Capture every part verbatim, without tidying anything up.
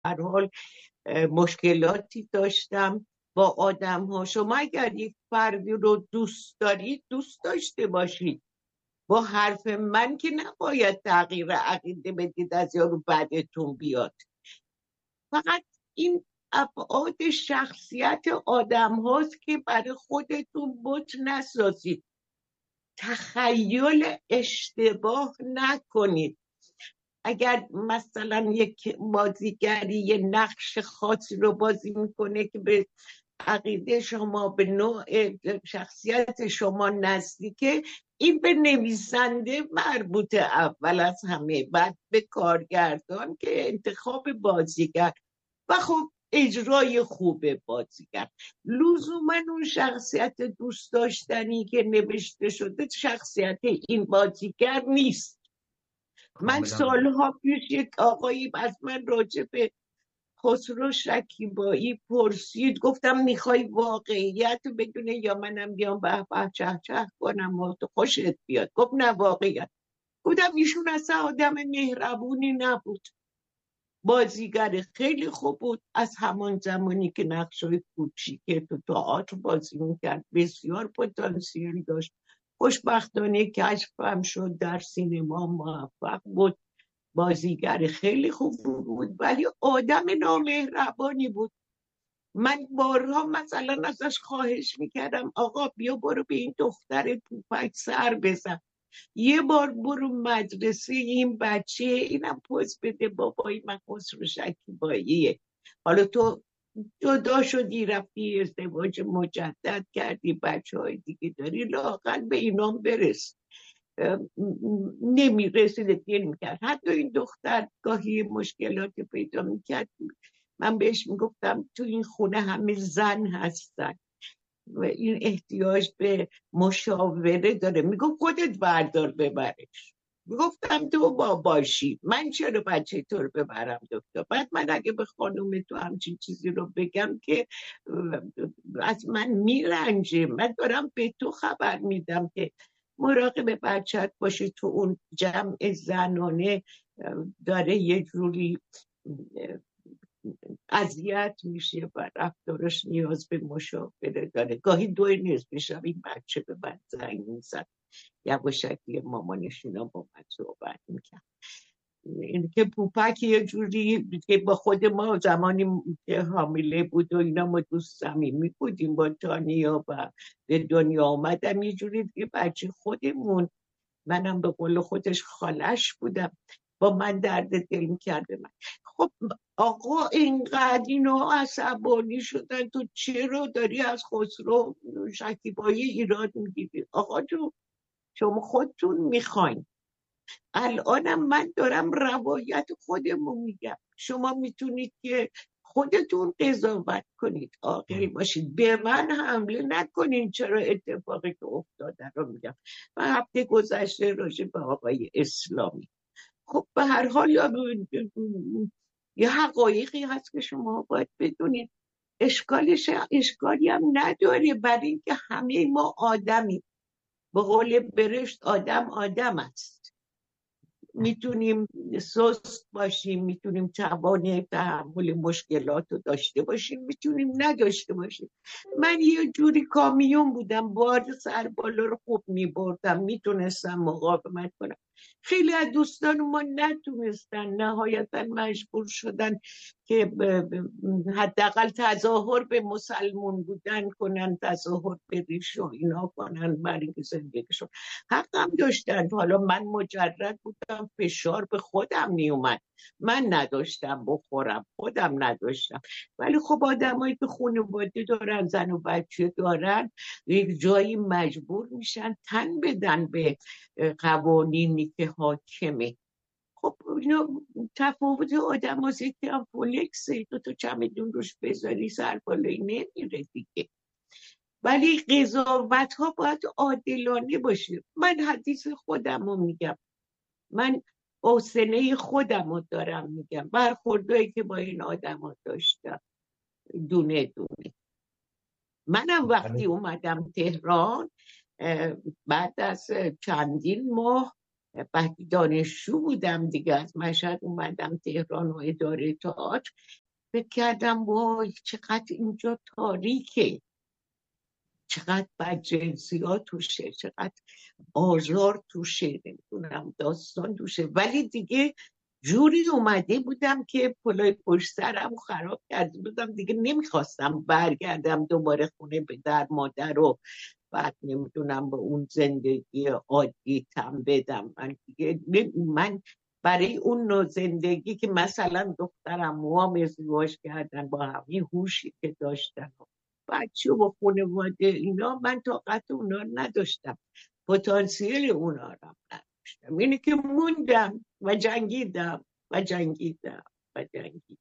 هر حال مشکلاتی داشتم با آدم ها. شما اگر یک فردی رو دوست دارید دوست داشته باشید، با حرف من که نباید تغییر عقیده بدید از یارو بعدتون بیاد. فقط این ابعاد شخصیت آدم هاست که برای خودتون بت نسازید، تخیل اشتباه نکنید. اگر مثلا یک بازیگری یه نقش خاصی رو بازی میکنه که به عقیده شما، به نوع شخصیت شما نزدیکه، این به نویسنده مربوطه اول از همه، بعد به کارگردان که انتخاب بازیگر و خب اجرای خوب بازیگر. لزوما اون شخصیت دوست داشتنی که نوشته شده شخصیت این بازیگر نیست. من سالها پیش یک آقایی از من راجع به خسرو شکیبایی پرسید، گفتم میخوای واقعیت بدونه یا منم بیام به به چه چه کنم و تو خوشت بیاد؟ گفت نه واقعیت. گفتم ایشون اصلا آدم مهربونی نبود، بازیگر خیلی خوب بود. از همان زمانی که نقشای کوچیک تو تئاتر بازی میکرد بسیار پتانسیل داشت. خوشبختانه کشفم شد، در سینما موفق بود، بازیگر خیلی خوب بود ولی آدم نامهربانی بود. من بارها مثلا ازش خواهش میکردم آقا بیا برو به این دختر پوپک سر بزن، یه بار برو مدرسه این بچه اینم پوز بده بابایی من خسرو شکیباییه، حالا تو جدا شدی رفتی ازدواج مجدد کردی بچه های دیگه داری، لااقل به اینام برس. نمی رسید نمی‌کرد. حتی این دختر گاهی مشکلات پیدا میکرد، من بهش میگفتم تو این خونه همه زن هستن و این احتیاج به مشاوره داره، میگفت خودت بردار ببرش. میگفتم تو با باشی، من چرا بچه تو رو ببرم دکتر؟ بعد من اگه به خانوم تو همچین چیزی رو بگم که از من میرنجه. من دارم به تو خبر میدم که مراقب بچت باشی، تو اون جمع زنانه داره یه جوری اذیت میشه و رفتارش نیاز به مشاوره داره. گاهی دو نصف شب این بچه به من زنگ میزد، یواشکی مامانش اینا با من صحبت میکرد. این که پوپک یه جوری که با خود ما زمانی که حامله بود و اینا ما دوست صمیمی بودیم با تانیا و به دنیا آمدم یه جوری دیگه بچه خودمون، منم به قول خودش خالش بودم، با من درد دل میکرده. من خب آقا اینقدر اینو عصبانی شدن، تو چرا داری از خسرو شکیبایی ایراد میگیری؟ آقا جو شما خودتون میخواین. الانم من دارم روایت خودمون میگم، شما میتونید که خودتون قضاوت کنید، عاقل باشید، به من حمله نکنین. چرا اتفاقی که افتاده رو میگم. و هفته گذشته راجع به آقای اسلامی، خب به هر حال یه حقایقی هست که شما باید بدونید. اشکالش اشکالی هم نداره، برای اینکه همه ما آدمی، به قول برشت آدم آدم است. میتونیم سست باشیم، میتونیم توان تحمل مشکلات رو داشته باشیم، میتونیم نداشته باشیم. من یه جوری کامیون بودم، بار سر بالا رو خوب میبردم، میتونستم مقاومت کنم. خیلی از دوستان ما نتونستن، نهایتا مجبور شدن که حداقل تظاهر به مسلمون بودن کنن، تظاهر به ریش و اینا کنن برای اینکه زندگیشون. حقم داشتن. حالا من مجرد بودم، فشار به خودم نیومد، من نداشتم بخورم، خودم نداشتم. ولی خب آدمایی که خانواده دارن، زن و بچه دارن، یک جایی مجبور میشن تن بدن به قوانینی که حاکمه. خب اینا تفاوت آدم ها زیدی هم فولکسه، دو تا چمدون روش بذاری سر بالایی نمیره دیگه. ولی قضاوت ها باید عادلانه باشه. من حدیث خودم رو میگم، من حوصله خودم رو دارم میگم، برخوردهایی که با این آدم ها داشتم دونه دونه. منم وقتی اومدم تهران بعد از چندین ماه وقتی دانشجو بودم دیگه از مشهد اومدم تهران و اداره تئاتر، فکر کردم وای چقدر اینجا تاریکه، چقدر بدجنسی‌ها توشه، چقدر آزار توشه، نمیدونم داستان توشه. ولی دیگه جوری اومده بودم که پلای پشت سرم خراب کرده بودم، دیگه نمیخواستم برگردم دوباره خونه به در مادر و بعد نمیدونم به اون زندگی عادی تم بدم. من دیگه من برای اون نوع زندگی که مثلا دخترم موام ازدواج کردن با همین هوشی که داشتن بچه و خانواده اینا، من طاقت اونا رو نداشتم، پتانسیل اونا رو نداشتم. اینه که موندم و جنگیدم و جنگیدم و جنگیدم.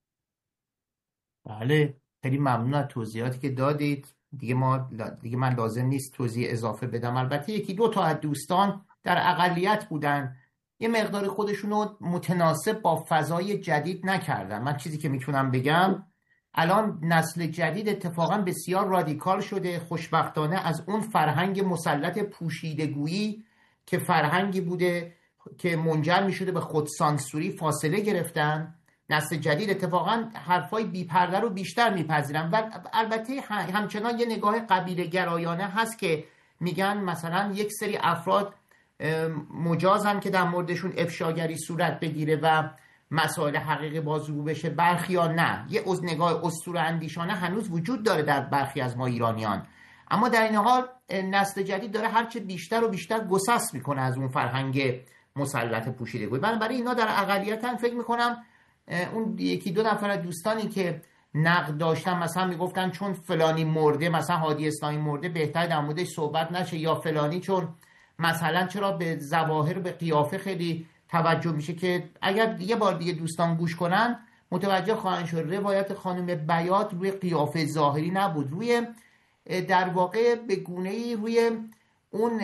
بله، خیلی ممنون از توضیحاتی که دادید. دیگه ما دیگه من لازم نیست توضیح اضافه بدم. البته یکی دو تا از دوستان در اقلیت بودن، یه مقدار خودشونو متناسب با فضای جدید نکردن. من چیزی که میتونم بگم الان نسل جدید اتفاقا بسیار رادیکال شده، خوشبختانه از اون فرهنگ مسلط پوشیدگویی که فرهنگی بوده که منجر میشده به خودسانسوری فاصله گرفتن. نسل جدید اتفاقا حرفای بی‌پرده رو بیشتر میپذیرن و البته همچنان یه نگاه قبیله گرایانه هست که میگن مثلا یک سری افراد مجازن که در موردشون افشاگری صورت بگیره و مسائل حقیقی بازگو بشه، برخی ها نه. یه از نگاه اسطوره اندیشانه هنوز وجود داره در برخی از ما ایرانیان، اما در این حال نسل جدید داره هرچه بیشتر و بیشتر گسست میکنه از اون فرهنگ مسلط پوشیدگویی. برای اینا در اقلیتن. فکر میکنم اون یکی دو نفر از دوستانی که نقد داشتن مثلا میگفتن چون فلانی مرده، مثلا هادی اسلامی مرده، بهتر در موردش صحبت نشه، یا فلانی چون مثلا چرا به ظواهر به قیافه خیلی توجه میشه، که اگر یه بار دیگه دوستان گوش کنن متوجه خواهند شد روایت خانم بیات روی قیافه ظاهری نبود، روی در واقع به گونه‌ای روی اون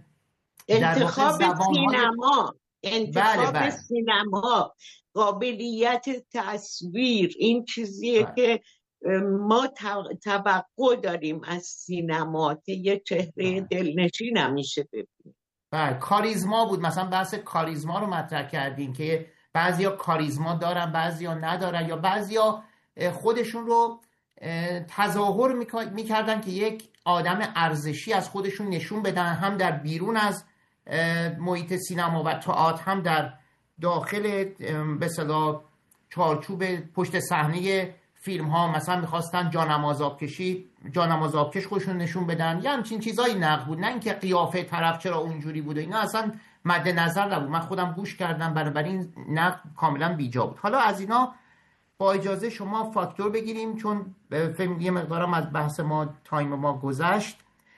انتخاب سینما، انتخاب بله بله. سینما، قابلیت تصویر، این چیزیه بله. که ما توقع داریم از سینما که یه چهره بله. دلنشین همیشه ببینیم. بله، کاریزما بود. مثلا بحث کاریزما رو مطرح کردیم که بعضیا کاریزما دارن بعضیا ندارن، یا بعضیا خودشون رو تظاهر میکردن که یک آدم ارزشی از خودشون نشون بدن، هم در بیرون از محیط سینما و تئاتر، هم در داخل به اصطلاح چارچوب پشت صحنه فیلم ها. مثلا میخواستن جانماز آبکشی جانماز آبکش خودشون نشون بدن، یا همچین چیزایی نقد بود، نه اینکه قیافه طرف چرا اونجوری بود، اینا اصلا مد نظر نبود. من خودم گوش کردم، بنابراین نقد کاملا بیجا بود. حالا از اینا با اجازه شما فاکتور بگیریم، چون فیلم یه مقدارم از بحث ما تایم ما گذشت،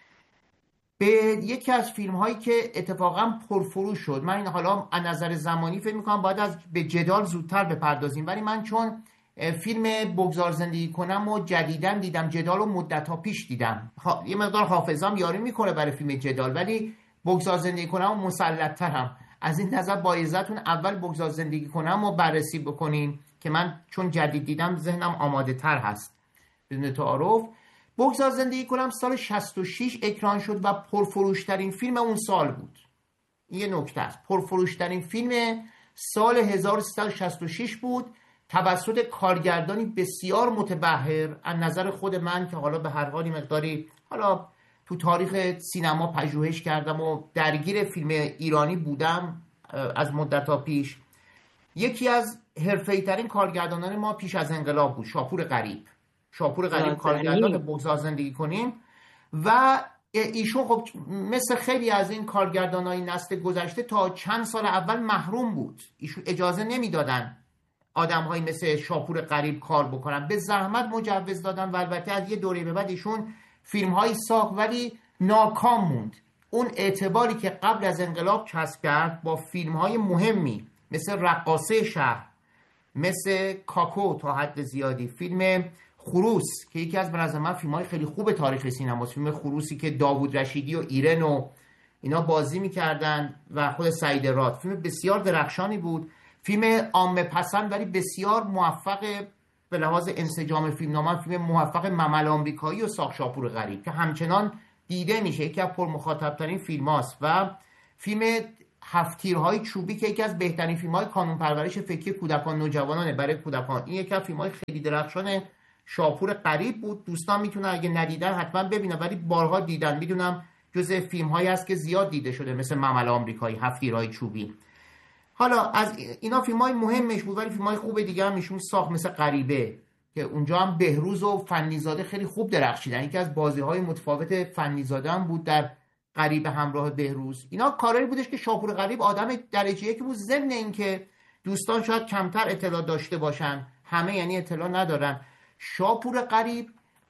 به یکی از فیلم هایی که اتفاقا پرفروش شد. من این حالا از نظر زمانی فکر میکنم باید از به جدال زودتر بپردازیم، ولی من چون فیلم بگذار زندگی کنم و جدیدن دیدم، جدال رو مدت‌ها پیش دیدم، یه مقدار حافظم یاری میکنه برای فیلم جدال، ولی بگذار زندگی کنم و مسلط‌ترم. از این نظر با عزتون اول بگذار زندگی کنم و بررسی بکنیم که من چون جدید دیدم ذهنم آماده تر هست. بدون تعارف، بگذار زندگی کنم سال شصت و شش اکران شد و پرفروشترین فیلم اون سال بود. این یه نکته است، پرفروشترین فیلم سال هزار و سیصد و شصت و شش بود، توسط کارگردانی بسیار متبحر از نظر خود من که حالا به هر حالی مقداری حالا تو تاریخ سینما پژوهش کردم و درگیر فیلم ایرانی بودم از مدت‌ها پیش. یکی از حرفه‌ای ترین کارگردانان ما پیش از انقلاب بود، شاپور غریب. شاپور غریب کارگردان بگذار زندگی کنیم، و ایشون خب مثل خیلی از این کارگردانای نسل گذشته تا چند سال اول محروم بود. ایشون اجازه نمیدادن آدم‌هایی مثل شاپور غریب کار بکنن، به زحمت مجوز دادن و البته از یه دوره به بعد ایشون فیلم‌هایی ساخت ولی ناکام موند. اون اعتباری که قبل از انقلاب کسب کرد با فیلم‌های مهمی مثل رقاصه شهر، مثل کاکو تا حد زیادی، فیلم خروس که یکی از به نظر من فیلم‌های خیلی خوب تاریخ سینماست، فیلم خروسی که داوود رشیدی و ایرن و اینا بازی می‌کردن و خود سعید راد، فیلم بسیار درخشانی بود، فیلم عامه پسند ولی بسیار موفق به لحاظ انسجام فیلمنامه، فیلم موفق ممل آمریکایی و ساخت شاپور غریب که همچنان دیده میشه، یکی از پرمخاطب‌ترین فیلم‌هاست. و فیلم هفت تیرهای چوبی که یکی از بهترین فیلم‌های کانون پرورش فکری کودکان نوجوانانه برای کودکان. این یکی از فیلم‌های خیلی درخشان شاپور غریب بود. دوستان میتونن اگه ندیدن حتما ببینن، ولی بارها دیدن، میدونم جزء فیلم‌هایی است که زیاد دیده شده، مثل ممل آمریکایی، هفت تیرهای چوبی. حالا از اینا فیلم‌های مهمش بود، ولی فیلم‌های خوب دیگه هم ایشون ساخت، مثل غریبه که اونجا هم بهروز و فنیزاده خیلی خوب درخشیدن. یکی از بازی‌های متفاوت فنیزاده هم بود در غریبه همراه بهروز. اینا کارهایی بودش که شاپور غریب آدم درجه یک بود، ضمن اینکه دوستان شاید کمتر اطلاع داشته باشن، همه یعنی اطلاع ندارن، شاپور غریب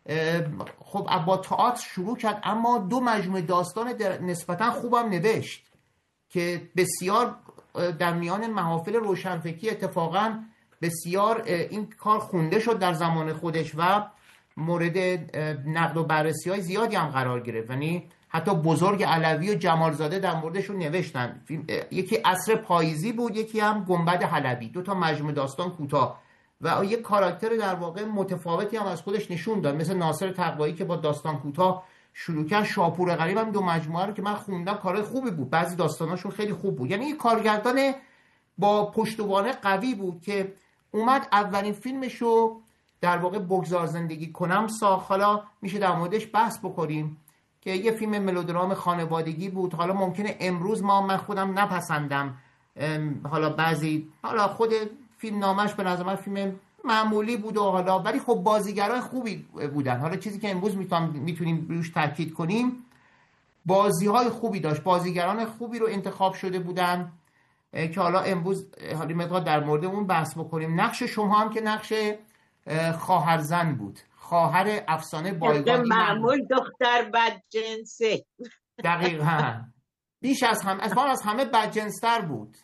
خب با تئاتر شروع کرد، اما دو مجموعه داستان نسبتا خوبم نوشت که بسیار در میان محافل روشنفکری اتفاقا بسیار این کار خونده شد در زمان خودش و مورد نقد و بررسی های زیادی هم قرار گرفت. یعنی حتی بزرگ علوی و جمالزاده در موردشون نوشتن. یکی عصر پاییزی بود، یکی هم گنبد حلبی، دو تا مجموعه داستان کوتاه و یک کاراکتر در واقع متفاوتی هم از خودش نشون داد، مثل ناصر تقوایی که با داستان کوتاه شروع کرد. شاپور غریب هم دو مجموعه رو که من خوندم کارای خوبی بود، بعضی داستاناشون خیلی خوب بود. یعنی یک کارگردان با پشتوانه قوی بود که اومد اولین فیلمش رو در واقع بگذار زندگی کنم ساخت. حالا میشه در موردش بحث بکنیم که یه فیلم ملودرام خانوادگی بود. حالا ممکنه امروز ما من خودم نپسندم، حالا بعضی، حالا خود فیلم نامش به نظر من فیلم معمولی بود و حالا ولی خب بازیگرای خوبی بودن. حالا چیزی که امروز میتونیم روش تاکید کنیم، بازی‌های خوبی داشت، بازیگران خوبی رو انتخاب شده بودن که حالا امروز حالا مقدار در مورد اون بحث بکنیم. نقش شما هم که نقش خواهر زن بود، خواهر افسانه بایگان، معمول دختر بدجنسه. دقیقاً بیش از هم از از همه بدجنس‌تر بود.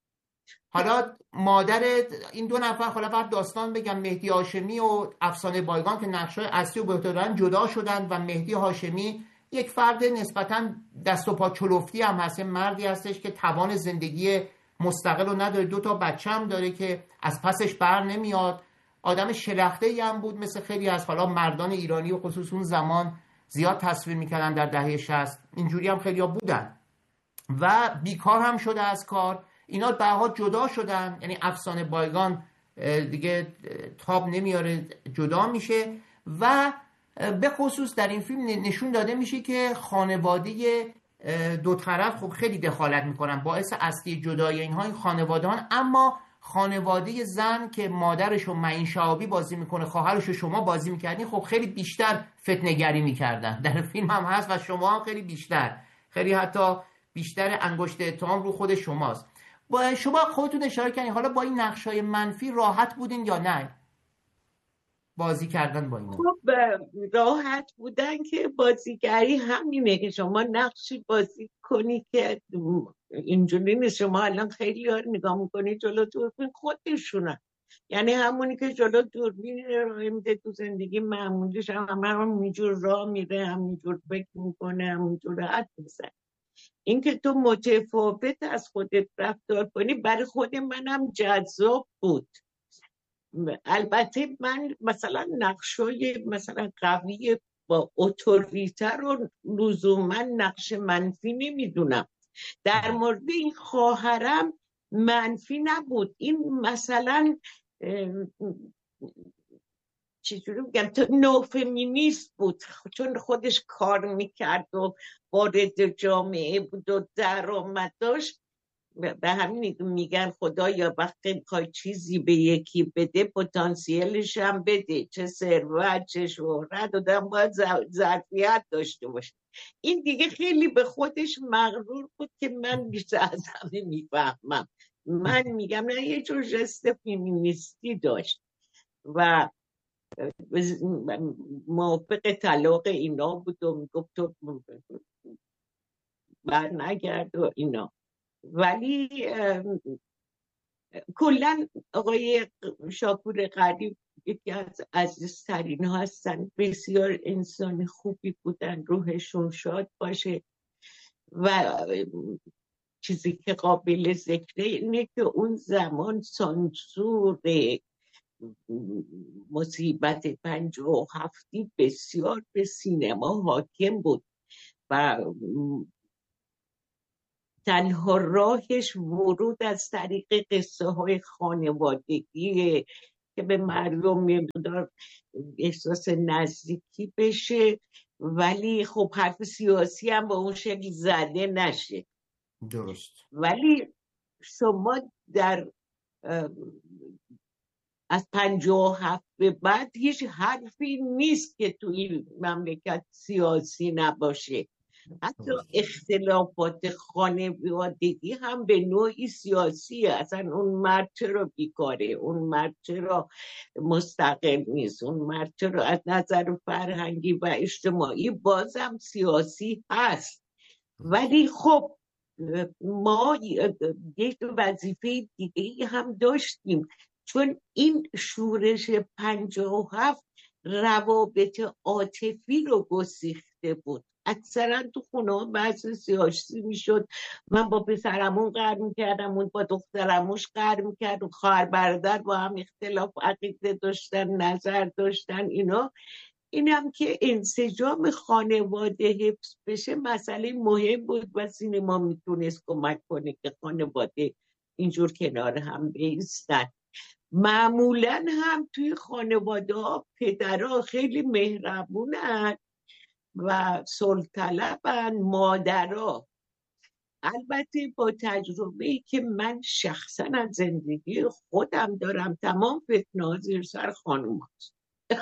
حالا مادر این دو نفر، حالا بعد داستان بگم، مهدی هاشمی و افسانه بایگان که نقش‌های اصلی و بهترین جدا شدند و مهدی هاشمی یک فرد نسبتاً دست و پا چلفتی هم هست، مردی هستش که توان زندگی مستقل رو نداره، دو تا بچه هم داره که از پسش بر نمیاد. آدم شلخته‌ای هم بود، مثل خیلی از حالا مردان ایرانی و خصوص اون زمان زیاد تصویر میکردن در دهه شصت، اینجوری هم خیلی ها بودن و بیکار هم شده از کار. اینا بعدها جدا شدن، یعنی افسانه بایگان دیگه تاب نمیاره، جدا میشه و به خصوص در این فیلم نشون داده میشه که خانواده دو طرف خب خیلی دخالت میکنن، باعث اصلی جدای اینها این خانواده هان. اما خانواده زن که مادرش رو معین شهابی بازی میکنه، خواهرش رو شما بازی میکردین، خب خیلی بیشتر فتنه‌گری میکردن. در فیلم هم هست و شما هم خیلی بیشتر، خیلی حتی بیشتر انگشت اتهام رو خود شماست. با شما خودتون اشاره کردین، حالا با این نقشای منفی راحت بودین یا نه بازی کردن با اینا؟ خب راحت بودن که بازیگری همینه که شما نقشی بازی کنی که اینجوری نیست. شما الان خیلی ها نگاه میکنی جلو دوربین خودشونن، یعنی همونی که جلو دوربین راه میده تو زندگی معمولیش هم همه همینجور راه میره، همینجور فکر میکنه، همینجور حد میزن. این که تو متفاوت از خودت رفتار کنی برای خود منم جذاب بود. البته من مثلا نقشای مثلا قوی با اتوریته رو لزوما نقش منفی نمیدونم. در مورد این خواهرم منفی نبود، این مثلا چجوری بگم، تو نوفمینیست بود، چون خودش کار میکرد و وارد جامعه بود و درآمد داشت. به همین میگن خدایا وقتی میخوای چیزی به یکی بده پتانسیلش هم بده، چه ثروت چه شهرت، آدم باید ظرفیت داشته باشه. این دیگه خیلی به خودش مغرور بود که من بیشتر از همه میفهمم. من میگم نه، یه جور جست فیمینیستی داشت و موافق طلاق اینا بود و میگفت تو بر نگرد و اینا. ولی کلن آقای شاپور غریب یکی از عزیزترین ها هستن، بسیار انسان خوبی بودن، روحشون شاد باشه. و چیزی که قابل ذکره اینه که اون زمان سانسور مصیبت پنجاه و هفتی بسیار به سینما حاکم بود و تنها راهش ورود از طریق قصه های خانوادگیه که به مردم میدار احساس نزدیکی بشه، ولی خب حرف سیاسی هم با اون شکل زده نشه. درست. ولی شما در از پنجاه و هفت به بعد هیچ حرفی نیست که تو این مملکت سیاسی نباشه. حتی اختلافات خانوادگی هم به نوعی سیاسیه. اصلا اون مرد چرا بیکاره، اون مرد چرا مستقل نیست، اون مرد چرا از نظر فرهنگی و اجتماعی بازم سیاسی هست. ولی خب ما یک وظیفه دیگه هم داشتیم، چون این شورش پنجاه و هفت روابط عاطفی رو گسیخته بود. اکثرا تو خونه ها بحث سیاسی میشد، من با پسرمون قهر میکردم، اون با دخترموش قهر میکرد، خواهر برادر با هم اختلاف عقیده داشتن، نظر داشتن. اینا اینم که انسجام خانواده حفظ بشه مسئله مهم بود و سینما میتونست کمک کنه که خانواده اینجور کنار هم بایستن. معمولا هم توی خانواده ها پدرها خیلی مهربونن و صلح طلبن، مادرها. البته با تجربه‌ای که من شخصا از زندگی خودم دارم، تمام فتنه‌ها زیر سر خانوم هست.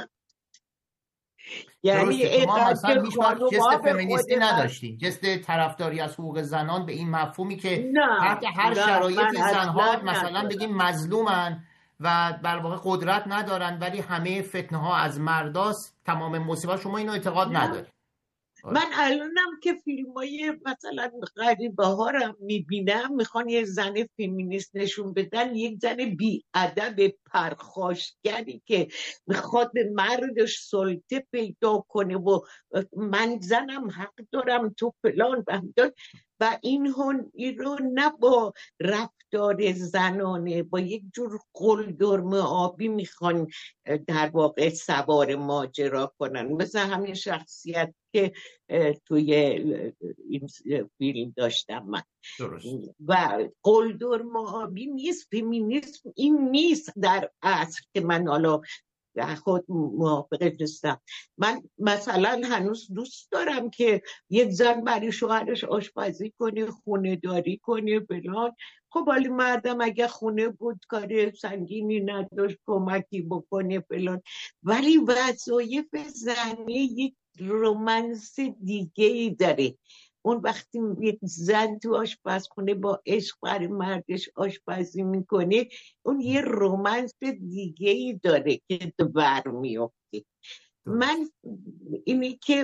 یعنی شما مثلا هیچ وقت جست فمینیستی نداشتین، جست طرفداری از حقوق زنان به این مفهومی که تحت هر شرایطی زنها مثلا بگیم مظلومن و در واقع قدرت ندارن ولی همه فتنه ها از مرداست، تمام مصیبت. شما اینو اعتقاد ندارید؟ من الانم که فیلم های مثلا غریبه ها رو میبینم، میخوان یه زن فیمینیست نشون بدن، یک زن بی ادب پرخاشگری که میخواد به مردش سلطه پیدا کنه و من زنم حق دارم تو فلان بهداد، و این رو نه با رفتار زنانه، با یک جور قلدرم آبی میخوان در واقع سوار ماجرا کنن، مثل همین شخصیت که توی این فیلم داشتم من. درست. و قلدرم آبی نیست، فمینیسم این نیست در اصل که من حالا خود موافقه نیستم. من مثلا هنوز دوست دارم که یک زن برای شوهرش آشپزی کنه، خونه داری کنه فلان. خب ولی مردم اگه خونه بود کار سنگینی نداشت کمکی بکنه فلان، ولی وظایف زنی یک رومانس دیگه ای داره. اون وقتی یک زن تو آشپزخونه با عشق برای مردش آشپزی میکنه، اون یه رومانس دیگه ای داره که بر میفته. من اینی که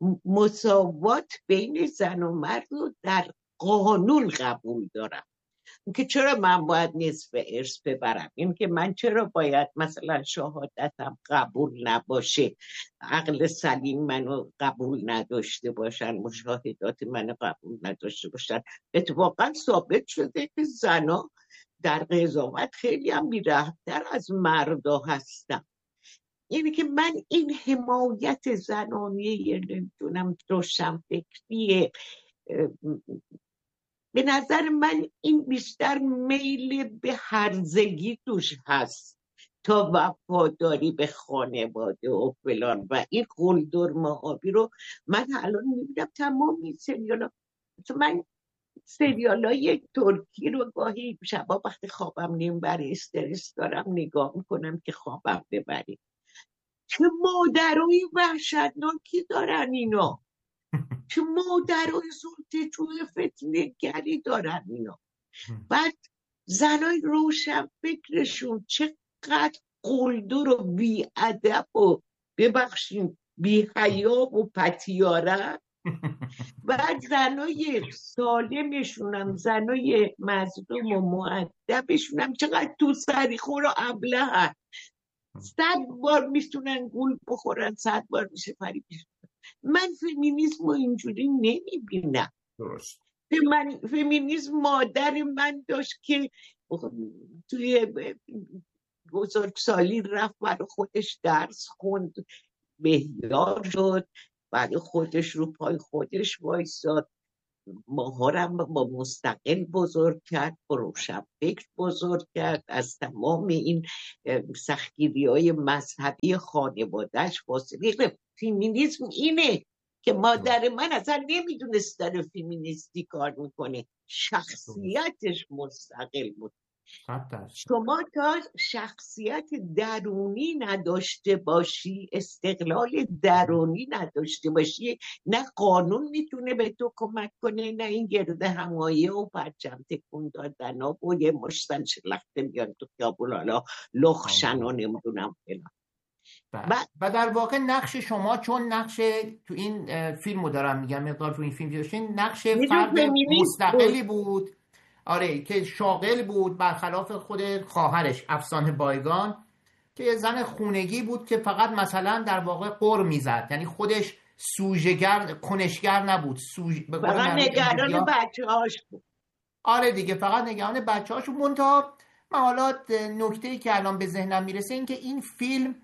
مساوات بین زن و مرد رو در قانون قبول دارم، که چرا من باید نصف ارث ببرم، این که من چرا باید مثلا شهادتم قبول نباشه، عقل سلیم منو قبول نداشته باشن، مشاهدات منو قبول نداشته باشن. اتفاقا ثابت شده که زنا در قضاوت خیلی هم بی‌رحم‌تر از مردا هستن. یعنی که من این حمایت زنانیه نمیدونم روشن فکریه، به نظر من این بیشتر میل به هرزگی توش هست تا وفاداری به خانواده و فلان. و این قلدرم آبی رو من الان میبینم تمام این سریال ها. من سریال های ترکی رو گاهی شبا وقتی خوابم نمیبره استرس دارم نگاه میکنم که خوابم ببره. چه مادرای وحشتناکی دارن اینا، چه مادرای سلطه جوی فتنه گری دارن اینا. بعد زنای روشن فکرشون چقدر قلدر و بی ادب و ببخشیم بی حیا و پتیاره. بعد زنای سالمشونم، زنای مظلوم و مؤدبشونم چقدر تو سریخور و ابله هست، صد بار میتونن گول بخورن، صد بار میشه فریب. من فمینیسم رو اینجوری نمیبینم. درست. من فمینیسم مادر من داشت که توی بزرگسالی رفت برای خودش درس خوند، بهیار شد، برای خودش رو پای خودش وایساد، ماهارم با مستقل بزرگ کرد، با روشنفکر بزرگ کرد، از تمام این سختگیری های مذهبی خانوادهش فاصله گرفت. فیمینیسم اینه که مادر من اصلا نمیدونست داره فیمینیستی کار میکنه، شخصیتش مستقل بود. شما تا شخصیت درونی نداشته باشی، استقلال درونی نداشته باشی، نه قانون میتونه به تو کمک کنه، نه این گرد همایی و پرچم تکون دادن و یه مشتن شلخته بیان تو خیابون حالا لخشن و نمیدونم فلان. و, و در واقع نقش شما، چون نقش تو این فیلمو دارم میگم، مقدار تو این فیلم دیداشتین، نقش فرد مستقلی بود. بود آره که شاغل بود، برخلاف خود خواهرش افسانه بایگان که یه زن خونگی بود که فقط مثلا در واقع قر میزد، یعنی خودش سوژه‌گر کنشگر نبود، سوژ... فقط نگران بچه‌هاش بود. آره دیگه فقط نگران بچه‌هاش بود. منتها من حالا نکته‌ای که الان به ذهنم میرسه این که این فیلم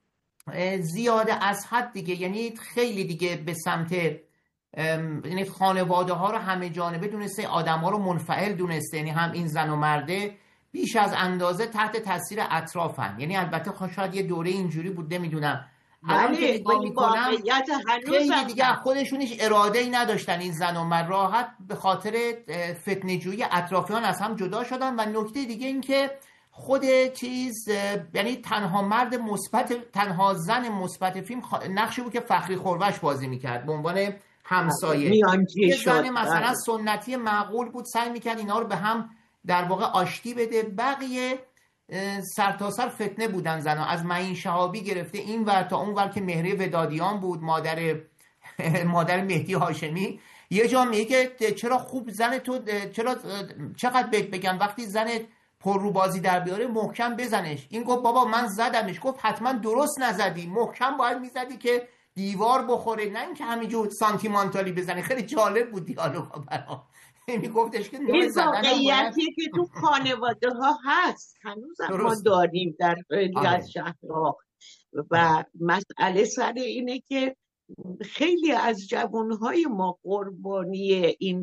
زیاده از حد دیگه، یعنی خیلی دیگه به سمت، یعنی خانواده ها رو همه جانبه دونسته، آدم ها رو منفعل دونسته، یعنی هم این زن و مرده بیش از اندازه تحت تاثیر اطرافن. یعنی البته شاید یه دوره اینجوری بود نمیدونم، الان که نگاه میکنم خیلی دیگه خودشونش اراده ای نداشتن این زن و مرد، راحت به خاطر فتنه‌جویی اطرافیان از هم جدا شدن. و نکته دیگه این که خود چیز، یعنی تنها مرد مثبت، تنها زن مثبت فیلم نقشی بود که فخری خورش بازی میکرد به عنوان همسایه. یه زن مثلا سنتی معقول بود، سعی میکرد اینا رو به هم در واقع آشتی بده. بقیه سرتاسر فتنه بودن زنا، از معین شهابی گرفته این ور تا اون ور که مهریه ودادیان بود، مادر مادر مهدی هاشمی. یه جا میگه که چرا خوب زن تو، چرا چقدر بگم وقتی زن پر رو بازی در بیاره محکم بزنش. این گفت بابا من زدمش. گفت حتما درست نزدی، محکم باید میزدی که دیوار بخوره، نه اینکه همینجور سانتیمانتالی بزنی. خیلی جالب بود دیالوگا برام. میگفتش که این واقعیتی که تو خانواده ها هست هنوز ما داریم در خیلی از شهرها. و مسئله سر اینه که خیلی از جوانهای ما قربانی این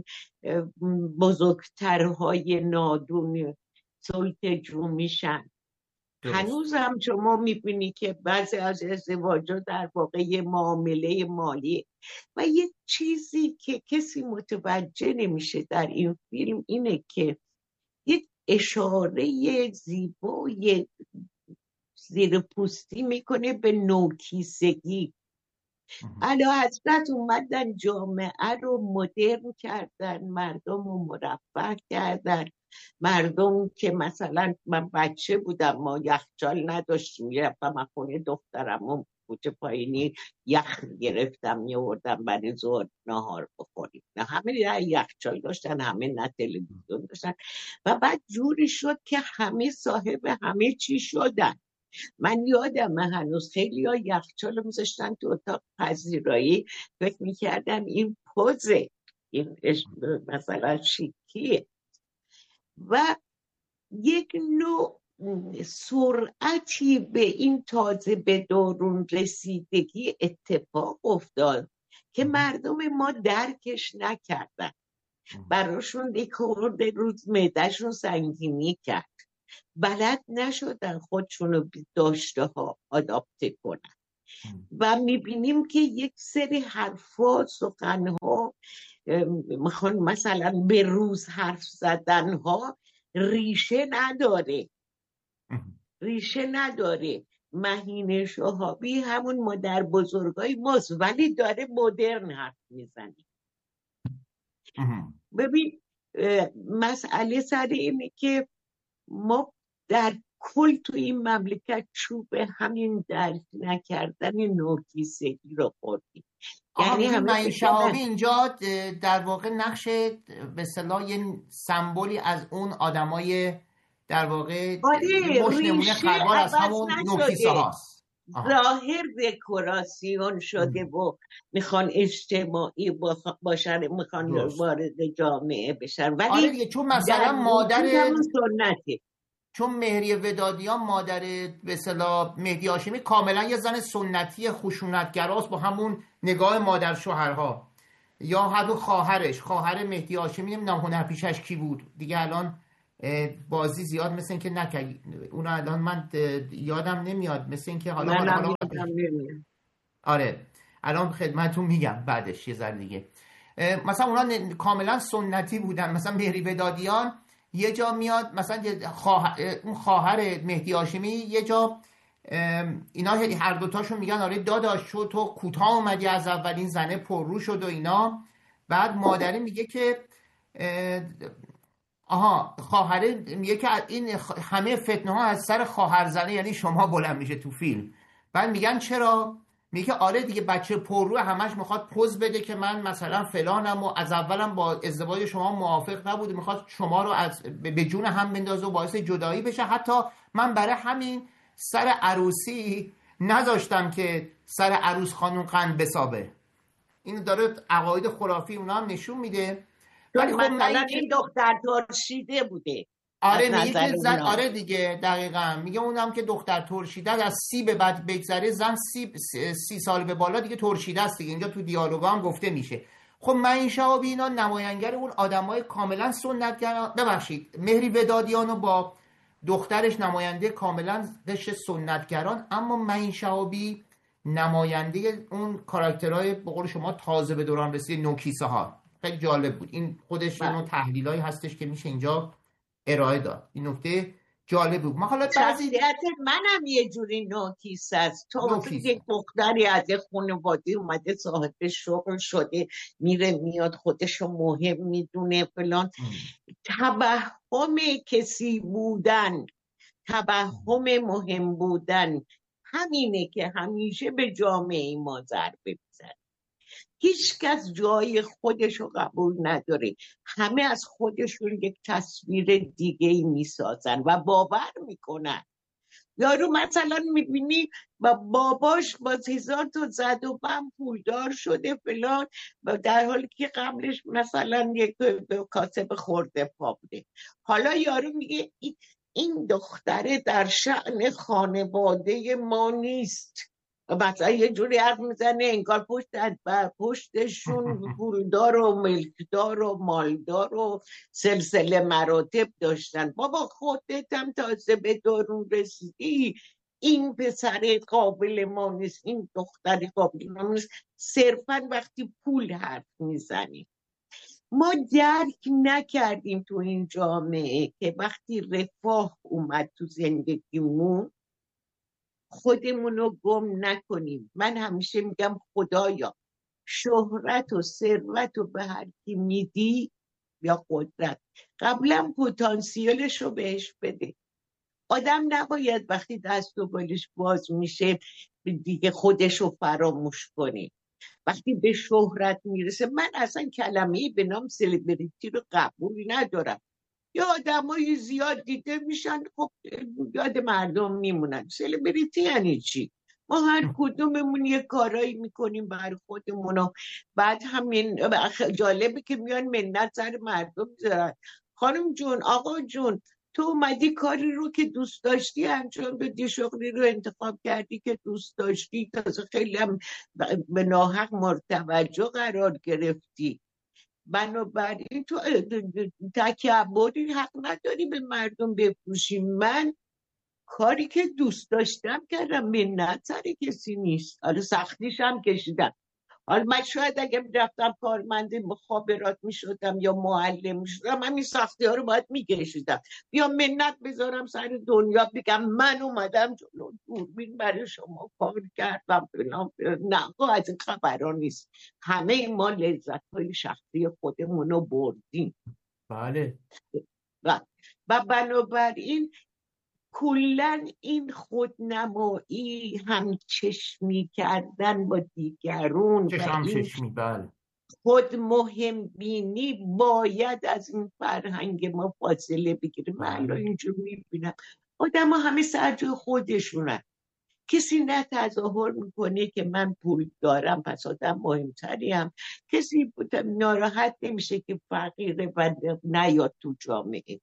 بزرگترهای نادون سلطه‌جو میشن. هنوز هم شما میبینی که بعضی از ازدواجا در واقع یه معامله مالی. و یه چیزی که کسی متوجه نمیشه در این فیلم اینه که یک اشاره زیبای زیر پوستی میکنه به نوکیسگی. اعلیحضرت اومدن جامعه رو مدرن کردن، مردم رو مرفه کردن. مردم که مثلا من بچه بودم، ما یخچال نداشتیم، میرفتم از خونه دخترم و کوچه پایینی یخ گرفتم میوردم برای ظهر نهار بخوریم. نه همه یخچال داشتن، همه نه تلویزیون داشتن. و بعد جوری شد که همه صاحب همه چی شدن. من یادم هنوز خیلی ها یخچال میذاشتن تو اتاق پذیرایی، فکر میکردن این پوزه، این مثلا شیکیه. و یک نوع سرعتی به این تازه به دورون رسیدگی اتفاق افتاد که مردم ما درکش نکردن. براشون یک خورده روز معده‌شون سنگینی کرد، بلد نشدن خودشونو به داشته ها آداپته کنن. و میبینیم که یک سری حرفا، سخنها، میخوان مثلا به روز حرف زدن ها ریشه نداره، ریشه نداره. مهین شهابی همون مادر بزرگای ماست ولی داره مدرن حرف میزنه. ببین مسئله سر اینه که ما در کل تو این مملکت چوب همین درک نکردن نوکیسگی رو خوردیم. یعنی همین شهابی اینجا در واقع نقش به اصطلاح یه سمبولی از اون آدمای در واقع مش نمونه خربار از همون نوکیسه هاست. ظاهر دکوراسیون شده و میخوان اجتماعی باشن، میخوان وارد جامعه بشن، ولی آره دیگه، چون مثلا مادر سنتی، چون مهریه ودادیان مادر به اصطلاح مهدی هاشمی کاملا یه زن سنتی خشونتگراست با همون نگاه مادر شوهرها. یا حتی خواهرش، خواهر مهدی هاشمی، نمیدونم هنرپیشش کی بود دیگه، الان بازی زیاد مثل این که نکرد اون، الان من یادم نمیاد، مثل این که حالا من حالا هم نمیاد. آره الان خدمتتون میگم بعدش یه ذره دیگه. مثلا اونا کاملا سنتی بودن. مثلا مهری ودادیان یه جا میاد، مثلا خواهر، اون خواهر مهدی هاشمی یه جا اینا هر دوتاشون میگن آره داداش تو تو کوتاه اومدی از اولین زنه پررو شد و اینا. بعد مادری میگه که آها خواهره میگه که این همه فتنه ها از سر خواهر زنه یعنی شما بلند میشه تو فیلم. بعد میگن چرا؟ میگه آره دیگه بچه پررو همش میخواد پوز بده که من مثلا فلانم و از اولم با ازدواج شما موافق نبود، میخواد شما رو از به جون هم بندازه و باعث جدایی بشه. حتی من برای همین سر عروسی نذاشتم که سر عروس خانم قند بسابه. این داره عقاید خرافی اونا هم نشون میده. ولی خب مثلا این دختر ترشیده بوده آره میگه که زن، آره دیگه دقیقاً میگه اونم که دختر ترشیده از سی به بعد بگذره زن سی, سی سال به بالا دیگه ترشیده است دیگه. اینجا تو دیالوگا هم گفته میشه. خب معین شهابی اینا نماینگر اون آدمای کاملا سنتگرا، ببخشید مهری ودادیانو با دخترش نماینده کاملا قشر سنتگران، اما معین شهابی نماینده اون کاراکترهای به قول شما تازه به دوران رسیده نوکیسه ها. خیلی جالب بود این، خودش اون تحلیلایی هستش که میشه اینجا ارائه داد. این نکته جالب بود. ما حالا بعضی شخصیت منم یه جوری نوکیس است. تو یک دختری از یک خانواده اومده صاحب شغل شده، میره میاد خودشو مهم میدونه فلان. توهم کسی بودن، توهم مهم بودن همینه که همیشه به جامعه ما ضربه میزنه. هیچ کس جای خودشو قبول نداره، همه از خودشون یک تصویر دیگه ای میسازن و باور میکنن. یارو مثلا میبینی با باباش با هزار تا زد و بم پولدار شده فلان، در حالی که قبلش مثلا یک کاسب خورده پا بوده. حالا یارو میگه این دختره در شأن خانواده ما نیست. مثلا یه جوری حرف میزنه انگار پشت پشتشون پولدار و ملکدار و مالدار و سلسله مراتب داشتن. بابا خودت هم تازه به دارون رسیدی، این پسر قابل ما نیست، این دختر قابل ما نیست. صرفا وقتی پول حرف میزنی. ما درک نکردیم تو این جامعه که وقتی رفاه اومد تو زندگیمون خودمونو گم نکنیم. من همیشه میگم خدایا شهرت و ثروت و به هر کی میدی یا قدرت قبلا پتانسیلش رو بهش بده. آدم نباید وقتی دست و بالش باز میشه دیگه خودش رو فراموش کنه. وقتی به شهرت میرسه، من اصلا کلمه‌ای به نام سلبریتی رو قبول ندارم. یا آدمای زیاد دیده میشن خب یاد مردم میمونن. سلبریتی یعنی چی؟ ما هر کدوممون یه کارایی میکنیم بر خودمون، بعد همین جالبه که میان منت سر مردم میذارن. خانم جون، آقا جون، تو اومدی کاری رو که دوست داشتی انجام بدی، شغلی رو انتخاب کردی که دوست داشتی، تازه خیلی هم به ناحق مرتوجه قرار گرفتی. بنابراین تو تکبری حق نداری به مردم بفروشی. من کاری که دوست داشتم کردم، منت سر کسی نیست. حالا سختیش هم کشیدم. حالا من شاید اگه رفتم کارمند مخابرات می شدم یا معلم می شدم همین سختی ها رو باید می کشیدم. بیا منت بذارم سر دنیا بگم من اومدم جلو دوربین برای شما کار کردم. نه، از این خبران نیست. همه ما لذت های شخصی خودمون رو بردیم. بله. و, و بنابراین کلن این خودنمایی، همچشمی کردن با دیگرون و این بله. خود مهم بینی باید از این فرهنگ ما فاصله بگیره. من الان اینجور میبینم آدم ها همه سرجای خودشونن. کسی نه تظاهر میکنه که من پول دارم پس آدم مهمتریم، کسی ناراحت نمیشه که فقیره و نیاد تو جامعه.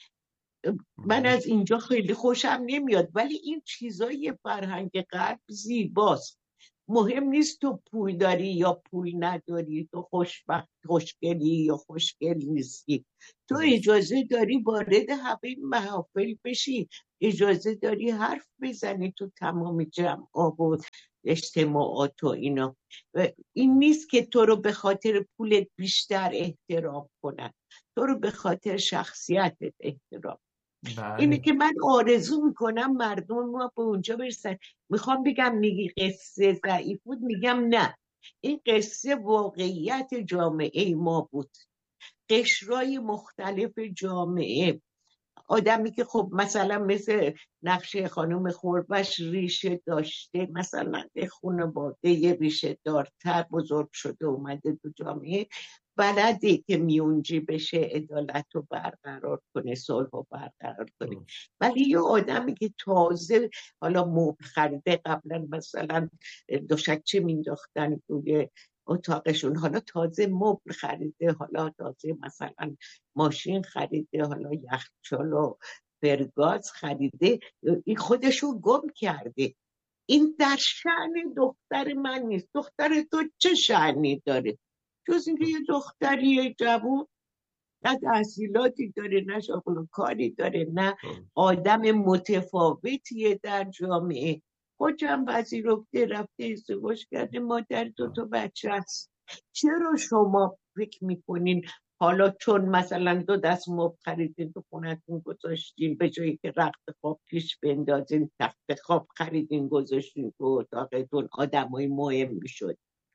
من از اینجا خیلی خوشم نمیاد، ولی این چیزای فرهنگ غرب زیباست. مهم نیست تو پول داری یا پول نداری، تو خوشبخت خوشگلی یا خوشگل نیستی. تو اجازه داری وارد همه محافل بشی، اجازه داری حرف بزنی تو تمام جمع‌ها و اجتماعات و اینا. این نیست که تو رو به خاطر پولت بیشتر احترام کنن، تو رو به خاطر شخصیتت احترام. بله. اینه که من آرزو میکنم مردم ما به اونجا برسن. میخوام بگم میگی قصه ضعیف بود، میگم نه، این قصه واقعیت جامعه ما بود، قشرهای مختلف جامعه. آدمی که خب مثلا مثل نقشه خانم خوربش ریشه داشته، مثلا خانواده یه ریشه دارتر بزرگ شده اومده تو جامعه، بلده که میونجی بشه، عدالت رو برقرار کنه، صلح رو برقرار کنه. ولی یه آدمی که تازه حالا مبل خریده، قبلا مثلا دوشکچه مینداختن توی اتاقشون، حالا تازه مبل خریده، حالا تازه مثلا ماشین خریده، حالا یخچال و فرگاز خریده، این خودشو گم کرده. این در شأن دختر من نیست. دختر تو چه شأنی داره جز اینکه یه دختری جوون، نه تحصیلاتی داره، نه شغل و کاری داره، نه آدم متفاوتیه در جامعه. خودم پذیرفته، رفته ازدواج کرده، مادر دو تا بچه است. چرا شما فکر میکنین حالا چون مثلا دو دست مبل خریدین تو خونتون گذاشتین، به جایی که رخت خواب پیش بندازین تخت خواب خریدین گذاشتین تو اتاقتون، آدمای مهم میشد؟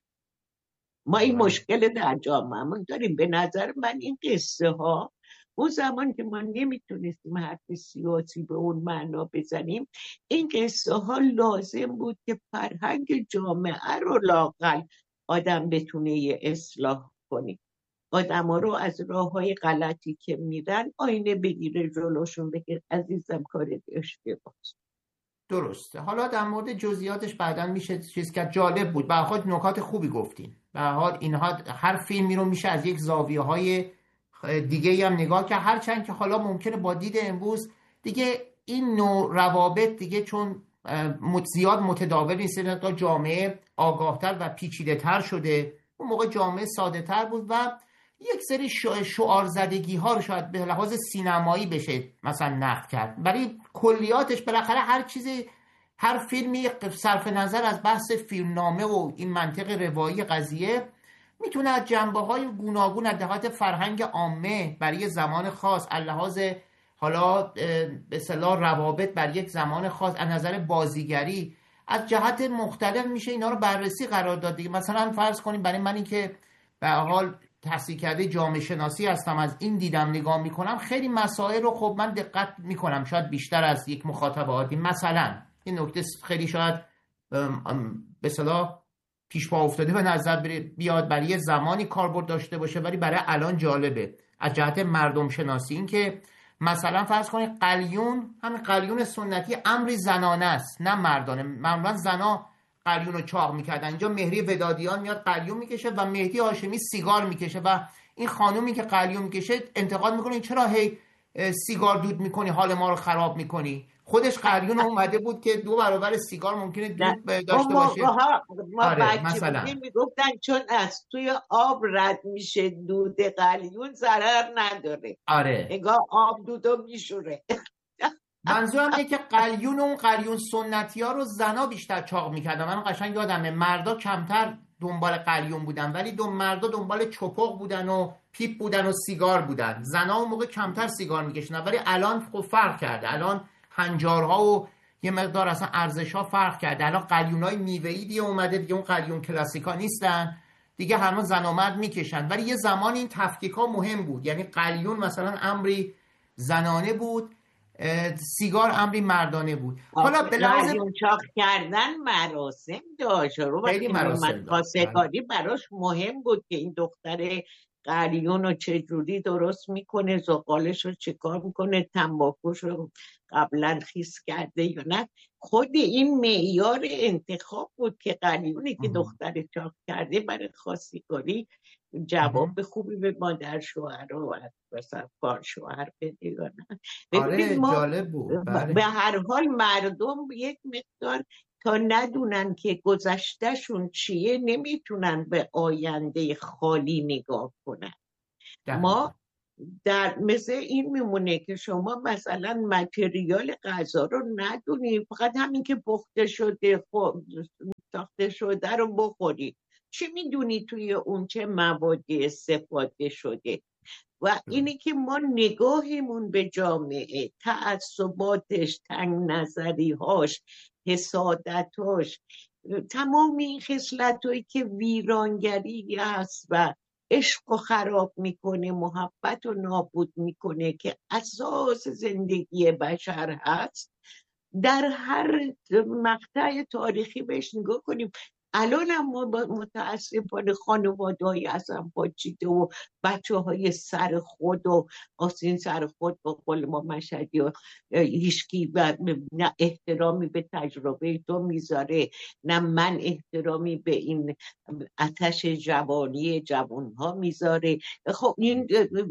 ما این مشکل در جامعهمون داریم. به نظر من این قصه ها اون زمان که ما نمیتونستیم حرف سیاسی به اون معنا بزنیم، این قصه ها لازم بود که فرهنگ جامعه رو لااقل آدم بتونه یه اصلاح کنه، آدم ها رو از راه های غلطی که میرن آینه بگیره جلوشون، بگیر عزیزم کارت اشتباه. درسته. حالا در مورد جزئیاتش بعداً میشه چیز که جالب بود. به هر حال نکات خوبی گفتین. به هر حال اینها هر فیلمی رو میشه از یک زاویه‌های دیگه هم نگاه کرد، هرچند که حالا ممکنه با دید امروز دیگه این نوع روابط دیگه چون زیاد متداول نیست، تا جامعه آگاهتر و پیچیده‌تر شده. اون موقع جامعه ساده‌تر بود و یک سری شعار زدگی ها رو شاید به لحاظ سینمایی بشه مثلا نقد کرد، ولی کلیاتش بالاخره هر چیزی، هر فیلمی صرف نظر از بحث فیلمنامه و این منطق روایی قضیه میتونه از جنبه‌های گوناگون از جهت فرهنگ عامه برای زمان خاص، از لحاظ حالا به اصطلاح روابط بر یک زمان خاص، از نظر بازیگری، از جهت مختلف میشه اینا رو بررسی قرار داد دیگه. مثلا فرض کنیم برای منی که به هر حال تحصیل کرده جامعه شناسی هستم، از این دیدم نگاه میکنم، خیلی مسائل رو خب من دقت میکنم، شاید بیشتر از یک مخاطب عادی. مثلا این نکته خیلی شاید به اصطلاح پیش پا افتاده به نظر بیاد، برای زمانی کاربرد داشته باشه، ولی برای الان جالبه از جهت مردم شناسی. این که مثلا فرض کنید قلیون، همین قلیون سنتی امری زنانه است نه مردانه. معمولا زنا قلیون رو چاق میکردن. اینجا مهری ودادیان میاد قلیون میکشه و مهدی هاشمی سیگار میکشه و این خانومی که قلیون میکشه انتقاد میکنه چرا هی سیگار دود میکنی، حال ما رو خراب میکنی. خودش قلیون اومده بود که دو برابر سیگار ممکنه دود داشته باشه. ما آره بچه بودیم میگفتن چون از توی آب رد میشه دود قلیون ضرر نداره. آره نگاه آب دودو میشوره. منظورم اینه که قلیون و اون قلیون سنتی ها رو زنا بیشتر چاق میکردن. من قشنگ یادمه مردا کمتر دنبال قلیون بودن، ولی دو مردا دنبال چپق بودن و پیپ بودن و سیگار بودن. زنا اون موقع کمتر سیگار میکشیدن، ولی الان خب فرق کرده. الان هنجارها و یه مقدار اصلا ارزش ها فرق کرده. الان قلیونای میوه‌ای دیگه اومده دیگه، اون قلیون کلاسیکا نیستن دیگه، همه زن و مرد میکشن. ولی یه زمان این تفکیک ها مهم بود، یعنی قلیون مثلا امری زنانه بود، سیگار امری مردانه بود. حالا به لحاظ چاق کردن مراسم داشت، رو خیلی مراسم خواستگاری براش مهم بود که این دختر قلیون رو چجوری درست میکنه، زغالش رو چکار میکنه، تنباکوش رو قبلا خیس کرده یا نه. خود این معیار انتخاب بود که قلیونی که دختر چاق کرده برای خواستگاری جواب خوبی به مادر شوهر و مثلا کار شوهر بده یا نه. آره جالب بود. به هر حال مردم یک مقدار تا ندونن که گذشتهشون چیه نمیتونن به آینده خالی نگاه کنن. ما در مثل این میمونه که شما مثلا متریال غذا رو ندونی، فقط همین که پخته شده ساخته شده رو بخوری، چی میدونی توی اون چه موادی استفاده شده؟ و اینی که ما نگاهمون به جامعه، تعصباتش، تنگ نظریهاش، حسادتاش، تمام این خصلتایی که ویرانگری هست و عشق و خراب میکنه، محبت و نابود میکنه که اساس زندگی بشر هست، در هر مقطع تاریخی بهش نگاه کنیم. الان هم ما متاسفانه خانواده‌ای هستن پاچیده و بچه های سر خود و آسین سر خود با قول ما مشهدی و هیچکی نه احترامی به تجربه تو میذاره، نه من احترامی به این آتش جوانی جوانها میذاره. خب این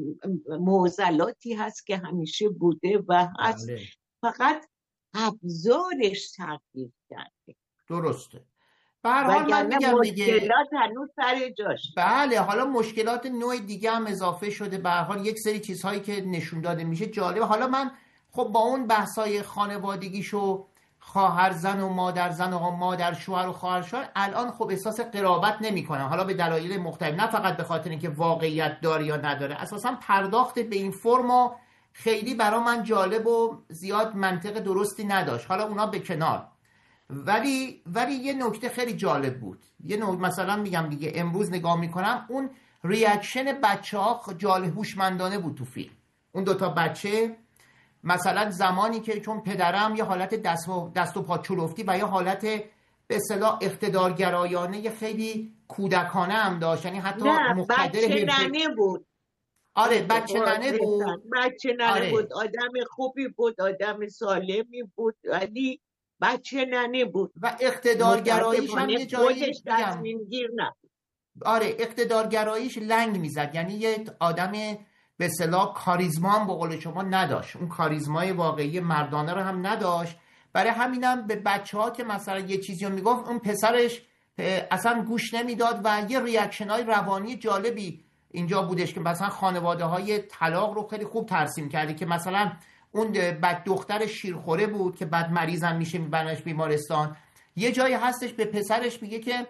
معضلاتی هست که همیشه بوده و هست، فقط ابزارش تغییر کرده. درسته. به هر حال من میگم مشکلات هنوز سر جاش. بله، حالا مشکلات نوع دیگه هم اضافه شده. به هر حال یک سری چیزهایی که نشون داده میشه جالبه. حالا من خب با اون بحثای خانوادگیشو خواهر زن و مادر زن و مادر شوهر و خواهر شوهر الان خب احساس قرابت نمیکنم، حالا به دلایل مختلف، نه فقط به خاطر اینکه واقعیت داره یا نداره. اساسا پرداخت به این فرما خیلی برا من جالب و زیاد منطق درستی نداشت. حالا اونا به کنار، ولی ولی یه نکته خیلی جالب بود. یه نکته مثلا میگم دیگه، امروز نگاه میکنم اون ریاکشن بچه ها جالب هوشمندانه بود تو فیلم. اون دوتا بچه مثلا زمانی که چون پدرم یه حالت دست و, دست و پا چلفتی و یه حالت به اصطلاح اقتدارگرایانه خیلی کودکانه هم داشت، یعنی حتی مقتدر بچه ننه بود. آره بچه ننه بود. بچه ننه آره. بود، آدم خوبی بود، آدم سالمی بود، ولی بچه ننه بود و اقتدارگراییش هم یه جایی تصمیم گیر نبود. آره اقتدارگراییش لنگ میزد، یعنی یه آدم به اصطلاح کاریزما هم به قول شما نداشت، اون کاریزمای واقعی مردانه رو هم نداشت. برای همینم به بچه‌ها که مثلا یه چیزی رو میگفت اون پسرش اصلا گوش نمیداد و یه ریاکشن‌های روانی جالبی اینجا بودش که مثلا خانواده‌های طلاق رو خیلی خوب ترسیم کرده، که مثلا اون بد دختر شیرخوره بود که بعد مریضم میشه میبرنش بیمارستان. یه جایی هستش به پسرش میگه که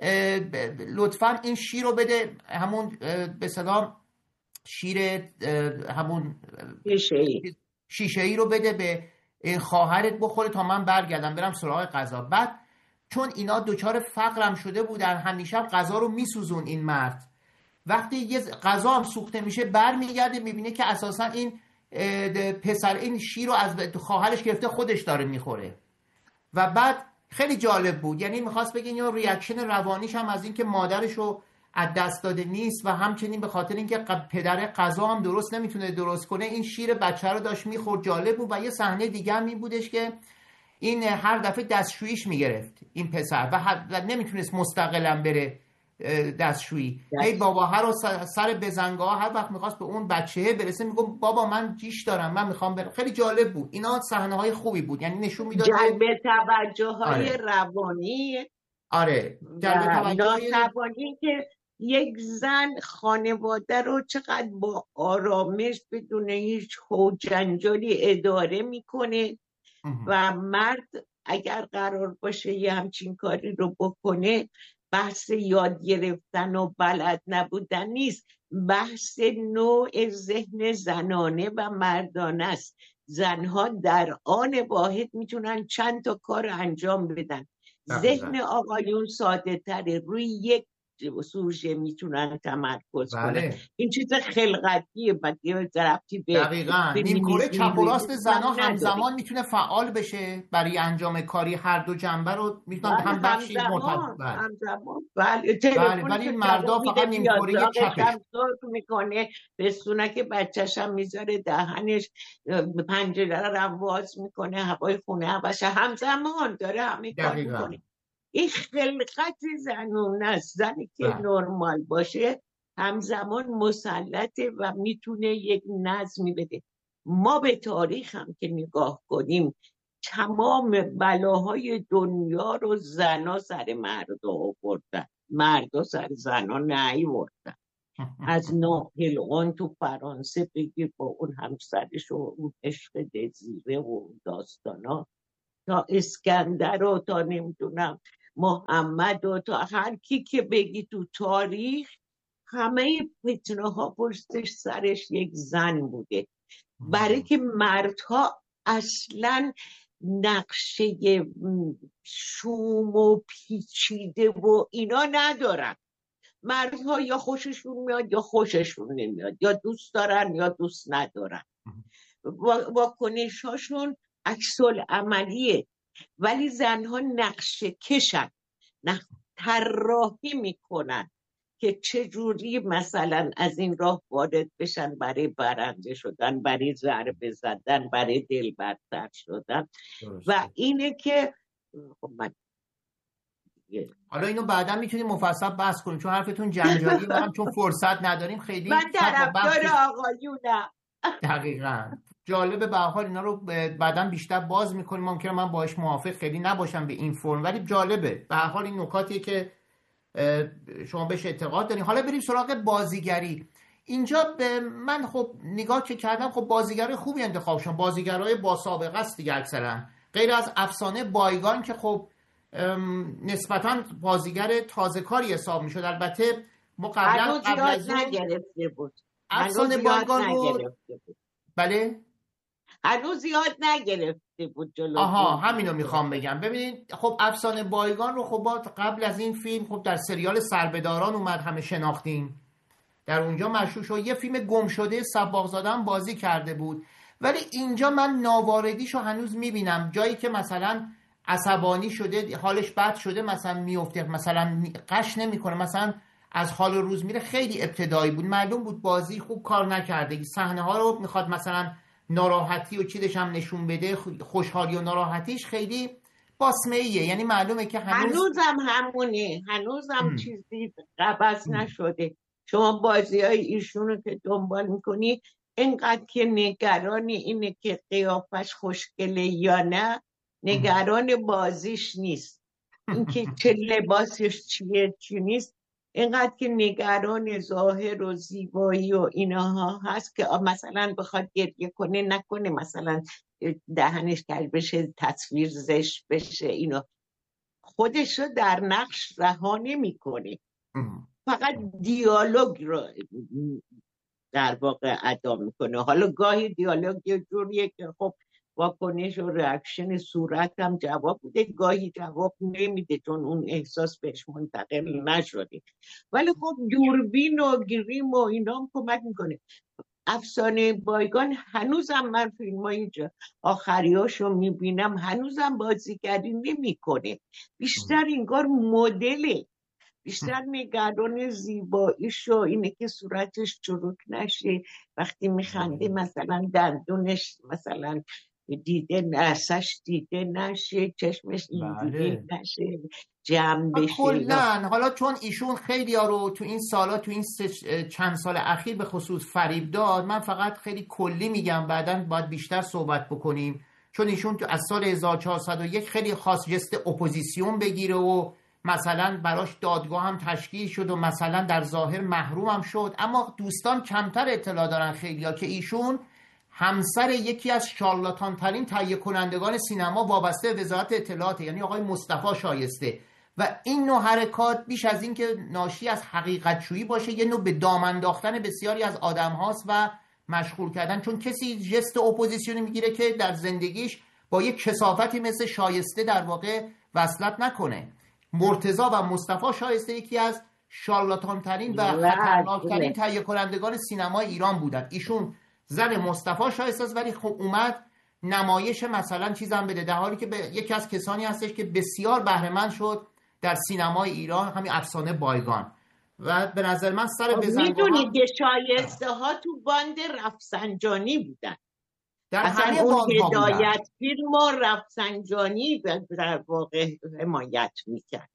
لطفاً این شیر رو بده، همون به سلام شیر همون شیشه ای رو بده به خواهرت بخوره تا من برگردم برم سراغ غذا. بعد چون اینا دوچار فقرم شده بودن همیشه غذا رو میسوزون این مرد، وقتی یه غذا هم سوخته میشه برمیگرده میبینه که اساسا این پسر این شیر رو از خواهرش گرفته خودش داره میخوره. و بعد خیلی جالب بود، یعنی میخواست بگه این ریاکشن روانیش هم از این که مادرش رو از دست داده نیست و همچنین به خاطر اینکه پدر غذا هم درست نمیتونه درست کنه این شیر بچه رو داشت میخورد. جالب بود. و یه صحنه دیگه هم این بودش که این هر دفعه دستشوییش میگرفت این پسر و نمیتونست مستقلا بره دستشویی. هی بابا هر رو سر بزنگاه هر وقت میخواست به اون بچه برسه میگم بابا من جیش دارم من میخوام برم. خیلی جالب بود. اینا صحنه های خوبی بود، یعنی نشون میداد جلب توجه های آره. روانی آره جلب توجه روانی که یک زن خانواده رو چقدر با آرامش بدون هیچ جنجالی اداره میکنه و مرد اگر قرار باشه یه همچین کاری رو بکنه بحث یاد گرفتن و بلد نبودن نیست، بحث نوع ذهن زنانه و مردانه است. زنها در آن واحد میتونن چند تا کار انجام بدن. ذهن آقایون ساده تره، روی یک سوژه میتونن تمرکز بله. کنن. این چیز خلقتیه، بدیه ربطی به دقیقاً نیمکره چپ و راست زنا همزمان میتونه فعال بشه برای انجام کاری. هر دو جنبه رو میتونن بله. هم بخشی همزمان همزمان بله. بله ولی مردا فقط نیمکره چپش میکنه، به سونک بچه‌ش هم میذاره دهنش، پنجره رو هم باز میکنه، هوای خونه هواش همزمان داره همه کار میکنه. این خلقت زنون است. زنی که نرمال باشه همزمان مسلطه و میتونه یک نظمی بده. ما به تاریخ هم که نگاه کنیم تمام بلاهای دنیا رو زنا سر مردا آوردن، مردا سر زنا نیاوردن. از ناپلئون تو فرانسه بگیر با اون همسرش و اون عشق دزیره و داستانا، تا اسکندر و تا نمیدونم محمد و تا هر کی که بگی تو تاریخ، همه فتنه ها پشتش سرش یک زن بوده. برای که مردها اصلا نقشه شوم و پیچیده و اینا ندارن. مردها یا خوششون میاد یا خوششون نمیاد، یا دوست دارن یا دوست ندارن. واکنش هاشون عکس‌ال عملیه. ولی زنها نقشه کشن، طراحی میکنن که چجوری مثلا از این راه وارد بشن برای برنده شدن، برای ضربه زدن، برای دلبرتر شدن. و اینه که من حالا اینو بعدا میتونیم مفصل بحث کنیم، چون حرفتون جنجالی و هم چون فرصت نداریم خیلی. من طرفدار آقایونم. دقیقاً. جالبه. به هر حال اینا رو بعدا بیشتر باز میکنیم. ممکنه من باهاش موافق خیلی نباشم به این فرم، ولی جالبه. به هر حال این نکاتیه که شما بهش اعتقاد دارین. حالا بریم سراغ بازیگری. اینجا به من خب نگاه که کردم، خب بازیگرای خوبی انتخاب شدن، بازیگرای با سابقه است دیگه اکثرا، غیر از افسانه بایگان که خب نسبتاً بازیگر تازه کاری حساب میشد. البته ما قبلا قبل از اون نگرفته بود، افسانه بایگان بود. بله هنوز زیاد نگرفته بود جلو. آها همینو میخوام بگم. ببینید خب افسانه بایگان رو خب قبل از این فیلم خب در سریال سربداران اومد، همه شناختیم، در اونجا مشهور شد. یه فیلم گم شده سباقزاده هم بازی کرده بود. ولی اینجا من ناواردیشو هنوز میبینم، جایی که مثلا عصبانی شده، حالش بد شده، مثلا میفته، مثلا قش نمیکنه، مثلا از حال روز میره. خیلی ابتدایی بود، معلوم بود بازی خوب کار نکرده. صحنه ها رو میخواد مثلا ناراحتی و چیزش هم نشون بده، خوشحالی و ناراحتیش خیلی باسمه‌ایه، یعنی معلومه که هنوز هنوزم همونه، هنوزم چیزی عوض نشده. شما بازی های ایشونو که دنبال میکنی، اینقدر که نگران اینه که قیافش خوشگله یا نه، نگران بازیش نیست، اینکه چه لباسش چیه چی نیست، اینقدر که نگران ظاهر و زیبایی و ایناها هست که مثلا بخواد گریه کنه نکنه، مثلا دهنش کج بشه، تصویر زشت بشه، اینو خودش رو در نقش رها نمی‌کنه، فقط دیالوگ رو در واقع ادا میکنه. حالا گاهی دیالوگ یه جوریه که خب واکنش و ریاکشن صورت هم جواب بوده، گاهی جواب نمیده چون اون احساس بهش منتقل نشده. ولی خب دوربین و گریم و اینا هم کمک میکنه. افسانه بایگان هنوزم من فیلم های آخریاشو میبینم، هنوزم بازیگری نمیکنه، بیشتر انگار مدله، بیشتر نگران زیباییش و اینه که صورتش چروک نشه، وقتی میخنده مثلا دندونش مثلا دیده نرسش دیده نشه، چشمش اینجوری نشه، جمع بشه. کلن حالا چون ایشون خیلی ها رو تو این سالا تو این چند سال اخیر به خصوص فریب داد، من فقط خیلی کلی میگم، بعداً باید بیشتر صحبت بکنیم، چون ایشون از سال هزار و چهارصد و یک خیلی خاص جست اپوزیسیون بگیره و مثلا براش دادگاه هم تشکیل شد و مثلا در ظاهر محروم هم شد. اما دوستان کمتر اطلاع دارن خیلیا که ایشون همسر یکی از شارلاتان ترین تهیه کنندگان سینما وابسته به وزارت اطلاعات، یعنی آقای مصطفی شایسته. و این نوع حرکات بیش از این که ناشی از حقیقت جویی باشه، یه نوع به دام انداختن بسیاری از آدم هاست و مشغول کردن، چون کسی جست اپوزیسیونی میگیره که در زندگیش با یک کثافتی مثل شایسته در واقع وصلت نکنه. مرتضی و مصطفی شایسته یکی از شارلاتان ترین و خطرناک ترین تهیه کنندگان سینما ایران بودن. ایشون زن مصطفی شایسته است، ولی خب اومد نمایش مثلا چیزام بده، در حالی که به یکی از کسانی هستش که بسیار بهره مند شد در سینمای ایران، همین افسانه بایگان. و به نظر من سر بزنگاه میدونی که شایسته ها تو باند رفسنجانی بودن، در اصلا اون هدایت فیلم و رفسنجانی در واقع حمایت میکرد.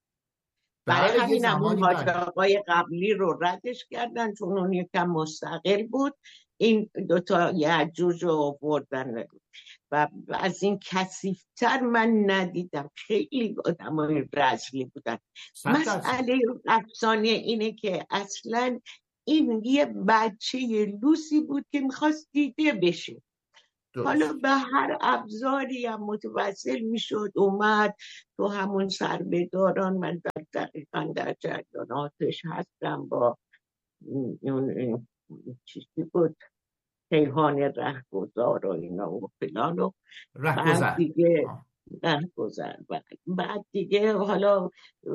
برای همین همون حاج آقای قبلی رو ردش کردن چون اون یکم مستقل بود، این دوتا یعجوج رو آوردن. و از این کثیف‌تر من ندیدم. خیلی آدمای رذلی بودن. مسئله افسانه اینه که اصلا این یه بچه لوسی بود که میخواست دیده بشه. درست. حالا به هر ابزاری هم متوسل میشد اومد تو همون سربهداران. من در دقیقا در جریاناتش هستم با اون چیزی بود کیهان رهگذار و اینا و فلان و بعد دیگه رهگذر بعد دیگه حالا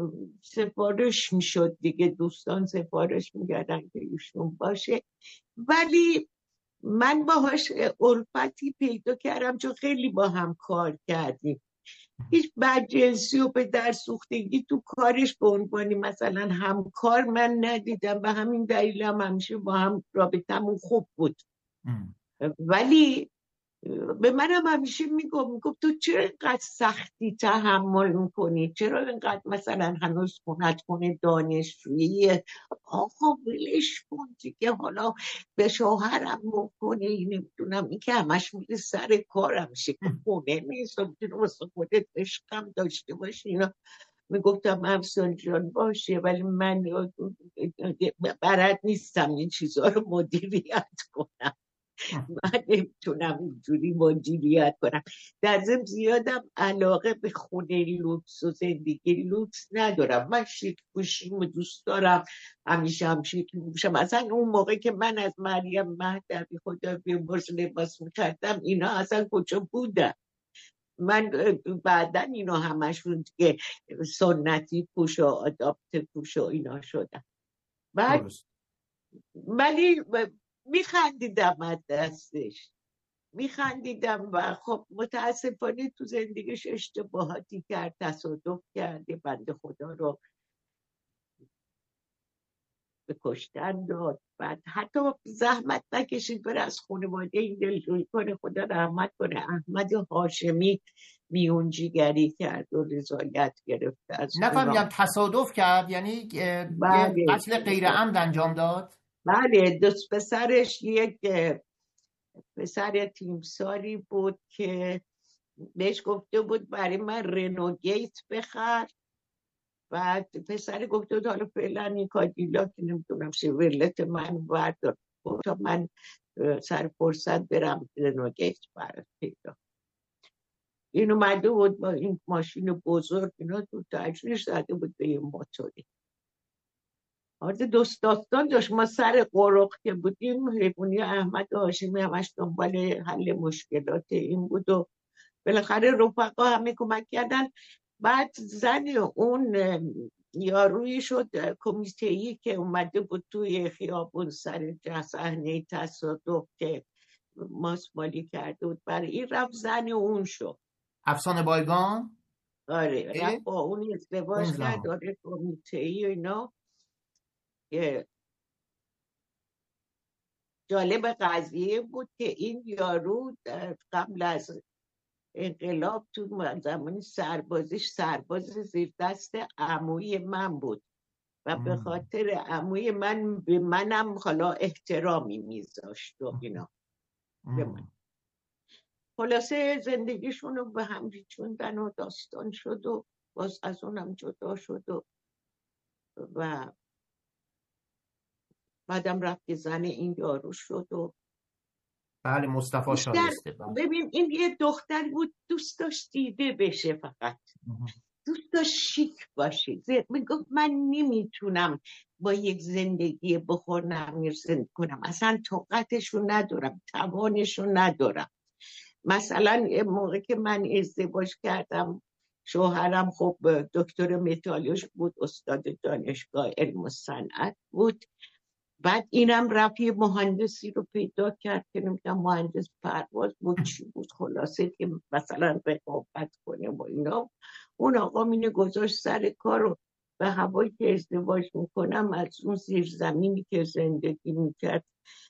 سفارش میشد دیگه، دوستان سفارش میگردن که ایشون باشه. ولی من باهاش الفتی پیدا کردم چون خیلی با هم کار کردیم. هیچ بدجنسی و به در سوختگی تو کارش به عنوانی مثلا همکار من ندیدم و همین دلیل هم همیشه با هم رابطمون خوب بود. ام. ولی به منم همیشه میگم میگم تو چرا اینقدر سختی تحمل میکنی؟ چرا اینقدر مثلا هنوز خونت خونه دانشجویی؟ آقا ولش کن دیگه، حالا به شوهرم مکنه نمیدونم این که همش میره سر کارم شه خونه نیست و میتونه واسه خودت عشقم داشته باشی. اینا میگفتم افسان جان باشه ولی من بلد نیستم این چیزها رو مدیریت کنم. من نمیتونم اینجوری مدیریت کنم. در ضمن زیادم علاقه به خونه لوکس و زندگی لوکس ندارم. من شیک پوشیم و دوست دارم، همیشه هم شیک میپوشم. اصلا اون موقع که من از مریم مهدوی خدا بیامرز لباس میکردم اینا اصلا کجا بودن؟ من بعدا اینا همشون که سنتی پوش و آداپت پوش و اینا شدن. بعد ولی میخندیدم از دستش، میخندیدم و خب متاسفانه تو زندگیش اشتباهاتی کرد، تصادف کرده، بنده خدا رو به کشتن داد. بعد حتی زحمت نکشید بره از خانواده این دلجویی کنه. خدا رحمت کنه. احمد هاشمی میونجیگری کرد و رضایت گرفت از نفهمیدم تصادف کرد یعنی بله. یه قتل غیر عمد انجام داد؟ بله، دوست پسرش یک پسر تیمساری بود که بهش گفته بود برای من رنوگیت بخر. بعد پسر گفته بود حالا فعلا این کادیلاک نمیدونم شیورلت من بردار تا من سر فرصت برم رنوگیت برات پیدا. این اومده بود با این ماشین بزرگ اینا تو تجریش زده بود به این موتوری. آرده دوست داستان داشت. ما سر قرق که بودیم حیبونی احمد هاشمی همش دنبال حل مشکلات این بود و بالاخره رفقا همه کمک کردن. بعد زن اون یارویی شد کمیته‌ای که اومده بود توی خیابون سر صحنه تصادف که ماسمالی کرده بود برای این رفت زن اون شد. افسانه بایگان؟ آره رفت با اون ازدواج کرد. داره کمیته‌ای و اینا. جالب قضیه بود که این یارو قبل از انقلاب تو زمان سربازیش سرباز زیر دست عموی من بود و به خاطر عموی من به منم حالا احترامی میذاشت و اینا. خلاصه زندگیشون رو به هم ریچوندن و داستان شد و باز از اونم جدا شد و و بعدم رفت زن این یارو شد و بله مصطفی شایسته. ببین این یه دختر بود دوست داشت دیده بشه، فقط دوست داشت شیک باشه. میگفت من نمیتونم با یک زندگی بخور نمیر زندگی کنم، اصلا طاقتشو ندارم، توانشو ندارم. مثلا موقع که من ازدواج کردم شوهرم خب دکتر متالوژ بود، استاد دانشگاه علم و صنعت بود. بعد اینم رفت یه مهندسی رو پیدا کرد که نمیدونم مهندس پرواز بود چی بود، خلاصه که مثلا رقابت کنه و اینا. اون آقا مینه گذاشت سر کار رو به هوایی که ازدواج میکنم از اون زیر زمینی که زندگی میکرد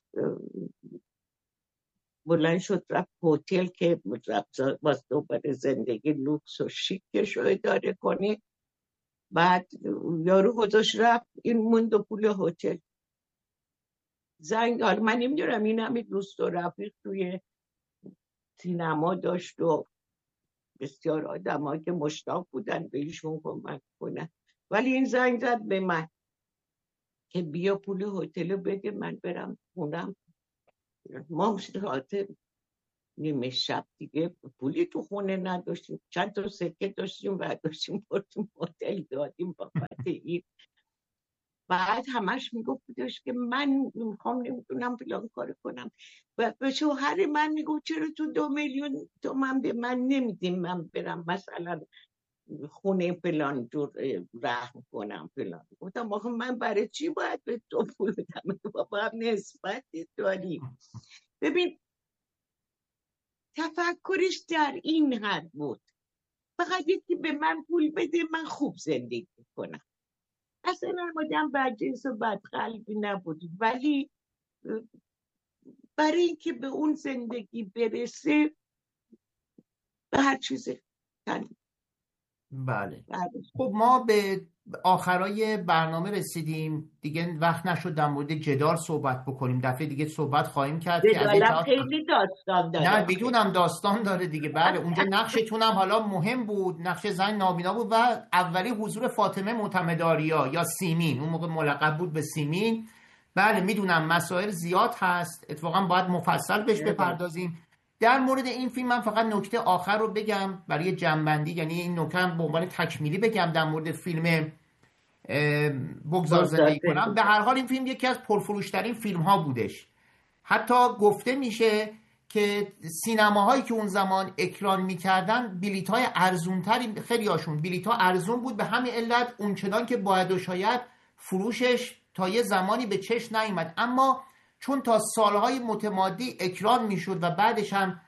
بلند شد رفت هتل که باز دوباره زندگی لوکس و شیکش رو اداره کنه. بعد یارو گذاشت رفت، این موند و پول هتل زنگ. حالا من نمیدونم این همه دوست و رفیق توی سینما داشت و بسیار آدم که مشتاق بودن به ایشون کمک کنن، ولی این زنگ زد به من که بیا پول هتل بده من برم خونم. ما ساعت نیمه شب دیگه پولی تو خونه نداشتیم، چند تا سکه داشتیم و داشتیم بردیم هتل دادیم بابت این. بعد همش میگفت بودش که من میخوام نمیتونم فلان کار کنم و به شوهر من میگفت چرا تو دو میلیون تومن به من نمیدیم من برم مثلا خونه فلان جور رحم کنم فلان. گفتم آخه من برای چی باید به تو پول بدم؟ بابا هم نسبتی داریم. ببین تفکرش در این حد بود، فقط یکی به من پول بده من خوب زندگی کنم. اصلا آدم بدجنس و بدقلبی نبود، ولی برای اینکه به اون زندگی برسه به هر چیز کنی. بله. خب ما به آخرای برنامه رسیدیم دیگه، وقت نشد در مورد جدال صحبت بکنیم، دفعه دیگه صحبت خواهیم کرد که از جدالم خیلی داستان داره. نه بدونم داستان داره دیگه. بله اونجا نقشتون هم حالا مهم بود، نقش زن نابینا بود و اولی حضور فاطمه معتمدآریا یا سیمین، اون موقع ملقب بود به سیمین. بله میدونم مسائل زیاد هست، اتفاقا باید مفصل بهش بپردازیم. در مورد این فیلم من فقط نکته آخر رو بگم برای جنبندی، یعنی این نکته هم به عنوان تکمیلی بگم در مورد فیلم بگذار زندگی کنم. به هر حال این فیلم یکی از پرفروشترین فیلم ها بودش. حتی گفته میشه که سینماهایی که اون زمان اکران میکردن بلیط های ارزون تری، خیلی هاشون بلیط ها ارزون بود، به همین علت اونچنان که باید و شاید فروشش تا یه زمانی به چشم نیامد. اما چون تا سالهای متمادی اکران میشد و بعدش هم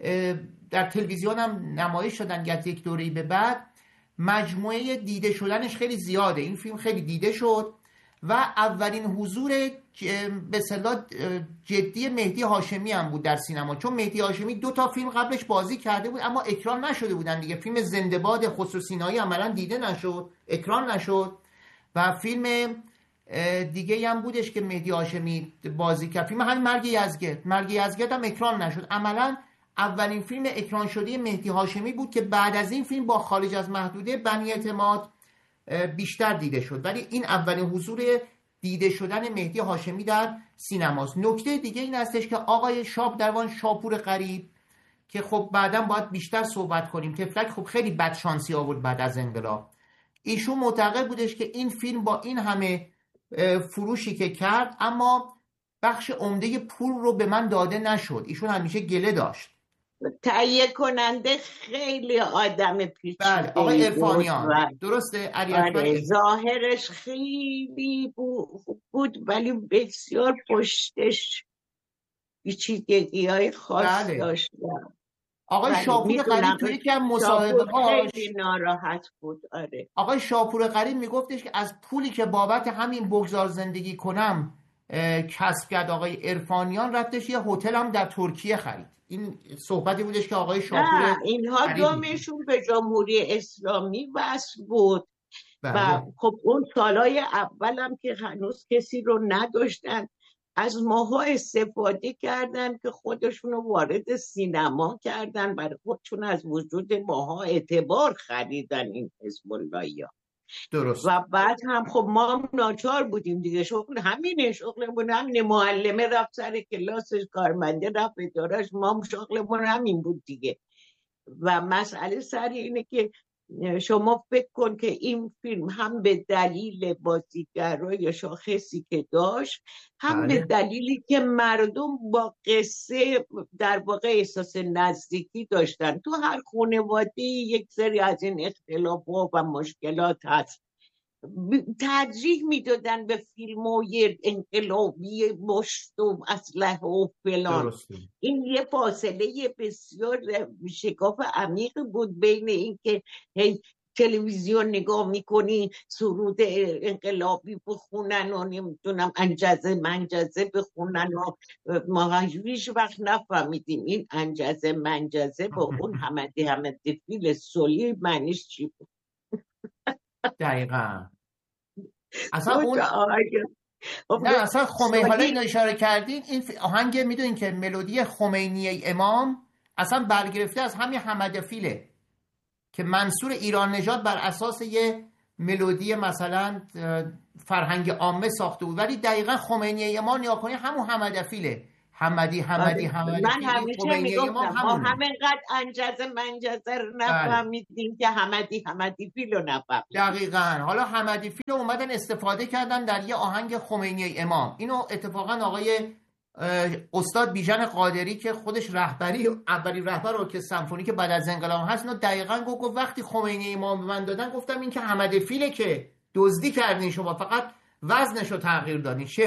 در تلویزیون هم نمایش شدن از یک دوره‌ای به بعد، مجموعه دیده شدنش خیلی زیاده. این فیلم خیلی دیده شد و اولین حضور به اصطلاح جدی مهدی هاشمی هم بود در سینما، چون مهدی هاشمی دو تا فیلم قبلش بازی کرده بود اما اکران نشده بودن دیگه. فیلم زنده باد خسرو سینایی عملاً دیده نشد، اکران نشد، و فیلم دیگه هم بودش که مهدی هاشمی بازی کرد، فیلم همین مرگ یزگرد. مرگ یزگرد هم اکران نشد. عملاً اولین فیلم اکران شده مهدی هاشمی بود که بعد از این فیلم با خارج از محدوده بنی اعتماد بیشتر دیده شد، ولی این اولین حضور دیده شدن مهدی هاشمی در سینماست. نکته دیگه این هستش که آقای شاب دروان شاپور غریب که خب بعداً باید بیشتر صحبت کنیم، تفلک خب خیلی بد شانسی آورد بعد از انقلاب. ایشون معتقد بودش که این فیلم با این همه فروشی که کرد اما بخش عمده پول رو به من داده نشد. ایشون همیشه گله داشت. تهیه کننده خیلی آدم پیچیده. بله آقای عرفانیان درسته؟ علی آره ظاهرش خیلی بود ولی بسیار پشتش پیچیدگی های خاص بله. داشت. آقای شاپور غریب توی که مصاحبه هاش خیلی ناراحت بود. آره آقای شاپور غریب میگفتش که از پولی که بابت همین بگذار زندگی کنم کسب کرد آقای عرفانیان رفتش یه هتل هم در ترکیه خرید. این صحبتی بودش که آقای شاپور اینها دامشون به جمهوری اسلامی وصل بود. بله. و خب اون سالهای اولم که هنوز کسی رو نداشتن از ماها استفاده کردن که خودشونو وارد سینما کردن، برای خودشون از وجود ماها اعتبار خریدن این حزب اللهیا. درست. و بعد هم خب ما هم ناچار بودیم دیگه، شغل همینه، شغلمون همینه، معلمه رفت سر کلاسش، کارمنده رفت ادارش، ما هم شغلمون همین بود دیگه. و مسئله سر اینه که شما فکر کن که این فیلم هم به دلیل بازیگرای شاخصی که داشت، هم بله. به دلیلی که مردم با قصه در واقع احساس نزدیکی داشتن. تو هر خانواده یک سری از این اختلافات و مشکلات هست، ترجیح میدادن به فیلم‌های انقلابی مشت و اسلحه و فلان. درسته. این یه فاصله بسیار شکاف عمیق بود بین این که هی تلویزیون نگاه میکنی سرود انقلابی بخونن و نمیدونم انجزه منجزه بخونن و ما هیچ وقت نفهمیدیم این انجزه منجزه با اون حمدی حمدی فیل سولی معنیش چی بود. دقیقا اصلا اون آهنگ نه اصلا خمینی، حالا این اشاره کردین این آهنگ میدونین که ملودی خمینی امام اصلا برگرفته از همین حمدفیله که منصور ایران نژاد بر اساس یه ملودی مثلا فرهنگ عامه ساخته بود، ولی دقیقا خمینی امام نیا کنی همون حمدفیله، حمدی حمدی حمدی من همیشه میگفتم ما همینقدر انجزه منجزه رو نفهمیدیم که حمدی حمدی فیل رو نفهمیدیم. دقیقا. حالا حمدی فیل رو اومدن استفاده کردن در یه آهنگ خمینی امام. اینو اتفاقا آقای استاد بیژن قادری که خودش رهبری اولین رهبر ارکستر سمفونیک بعد از انقلاب هست، اینو دقیقاً گفت وقتی خمینی امام به من دادن گفتم این که حمدفیله که دزدی کردین شما، فقط وزنشو تغییر دادین.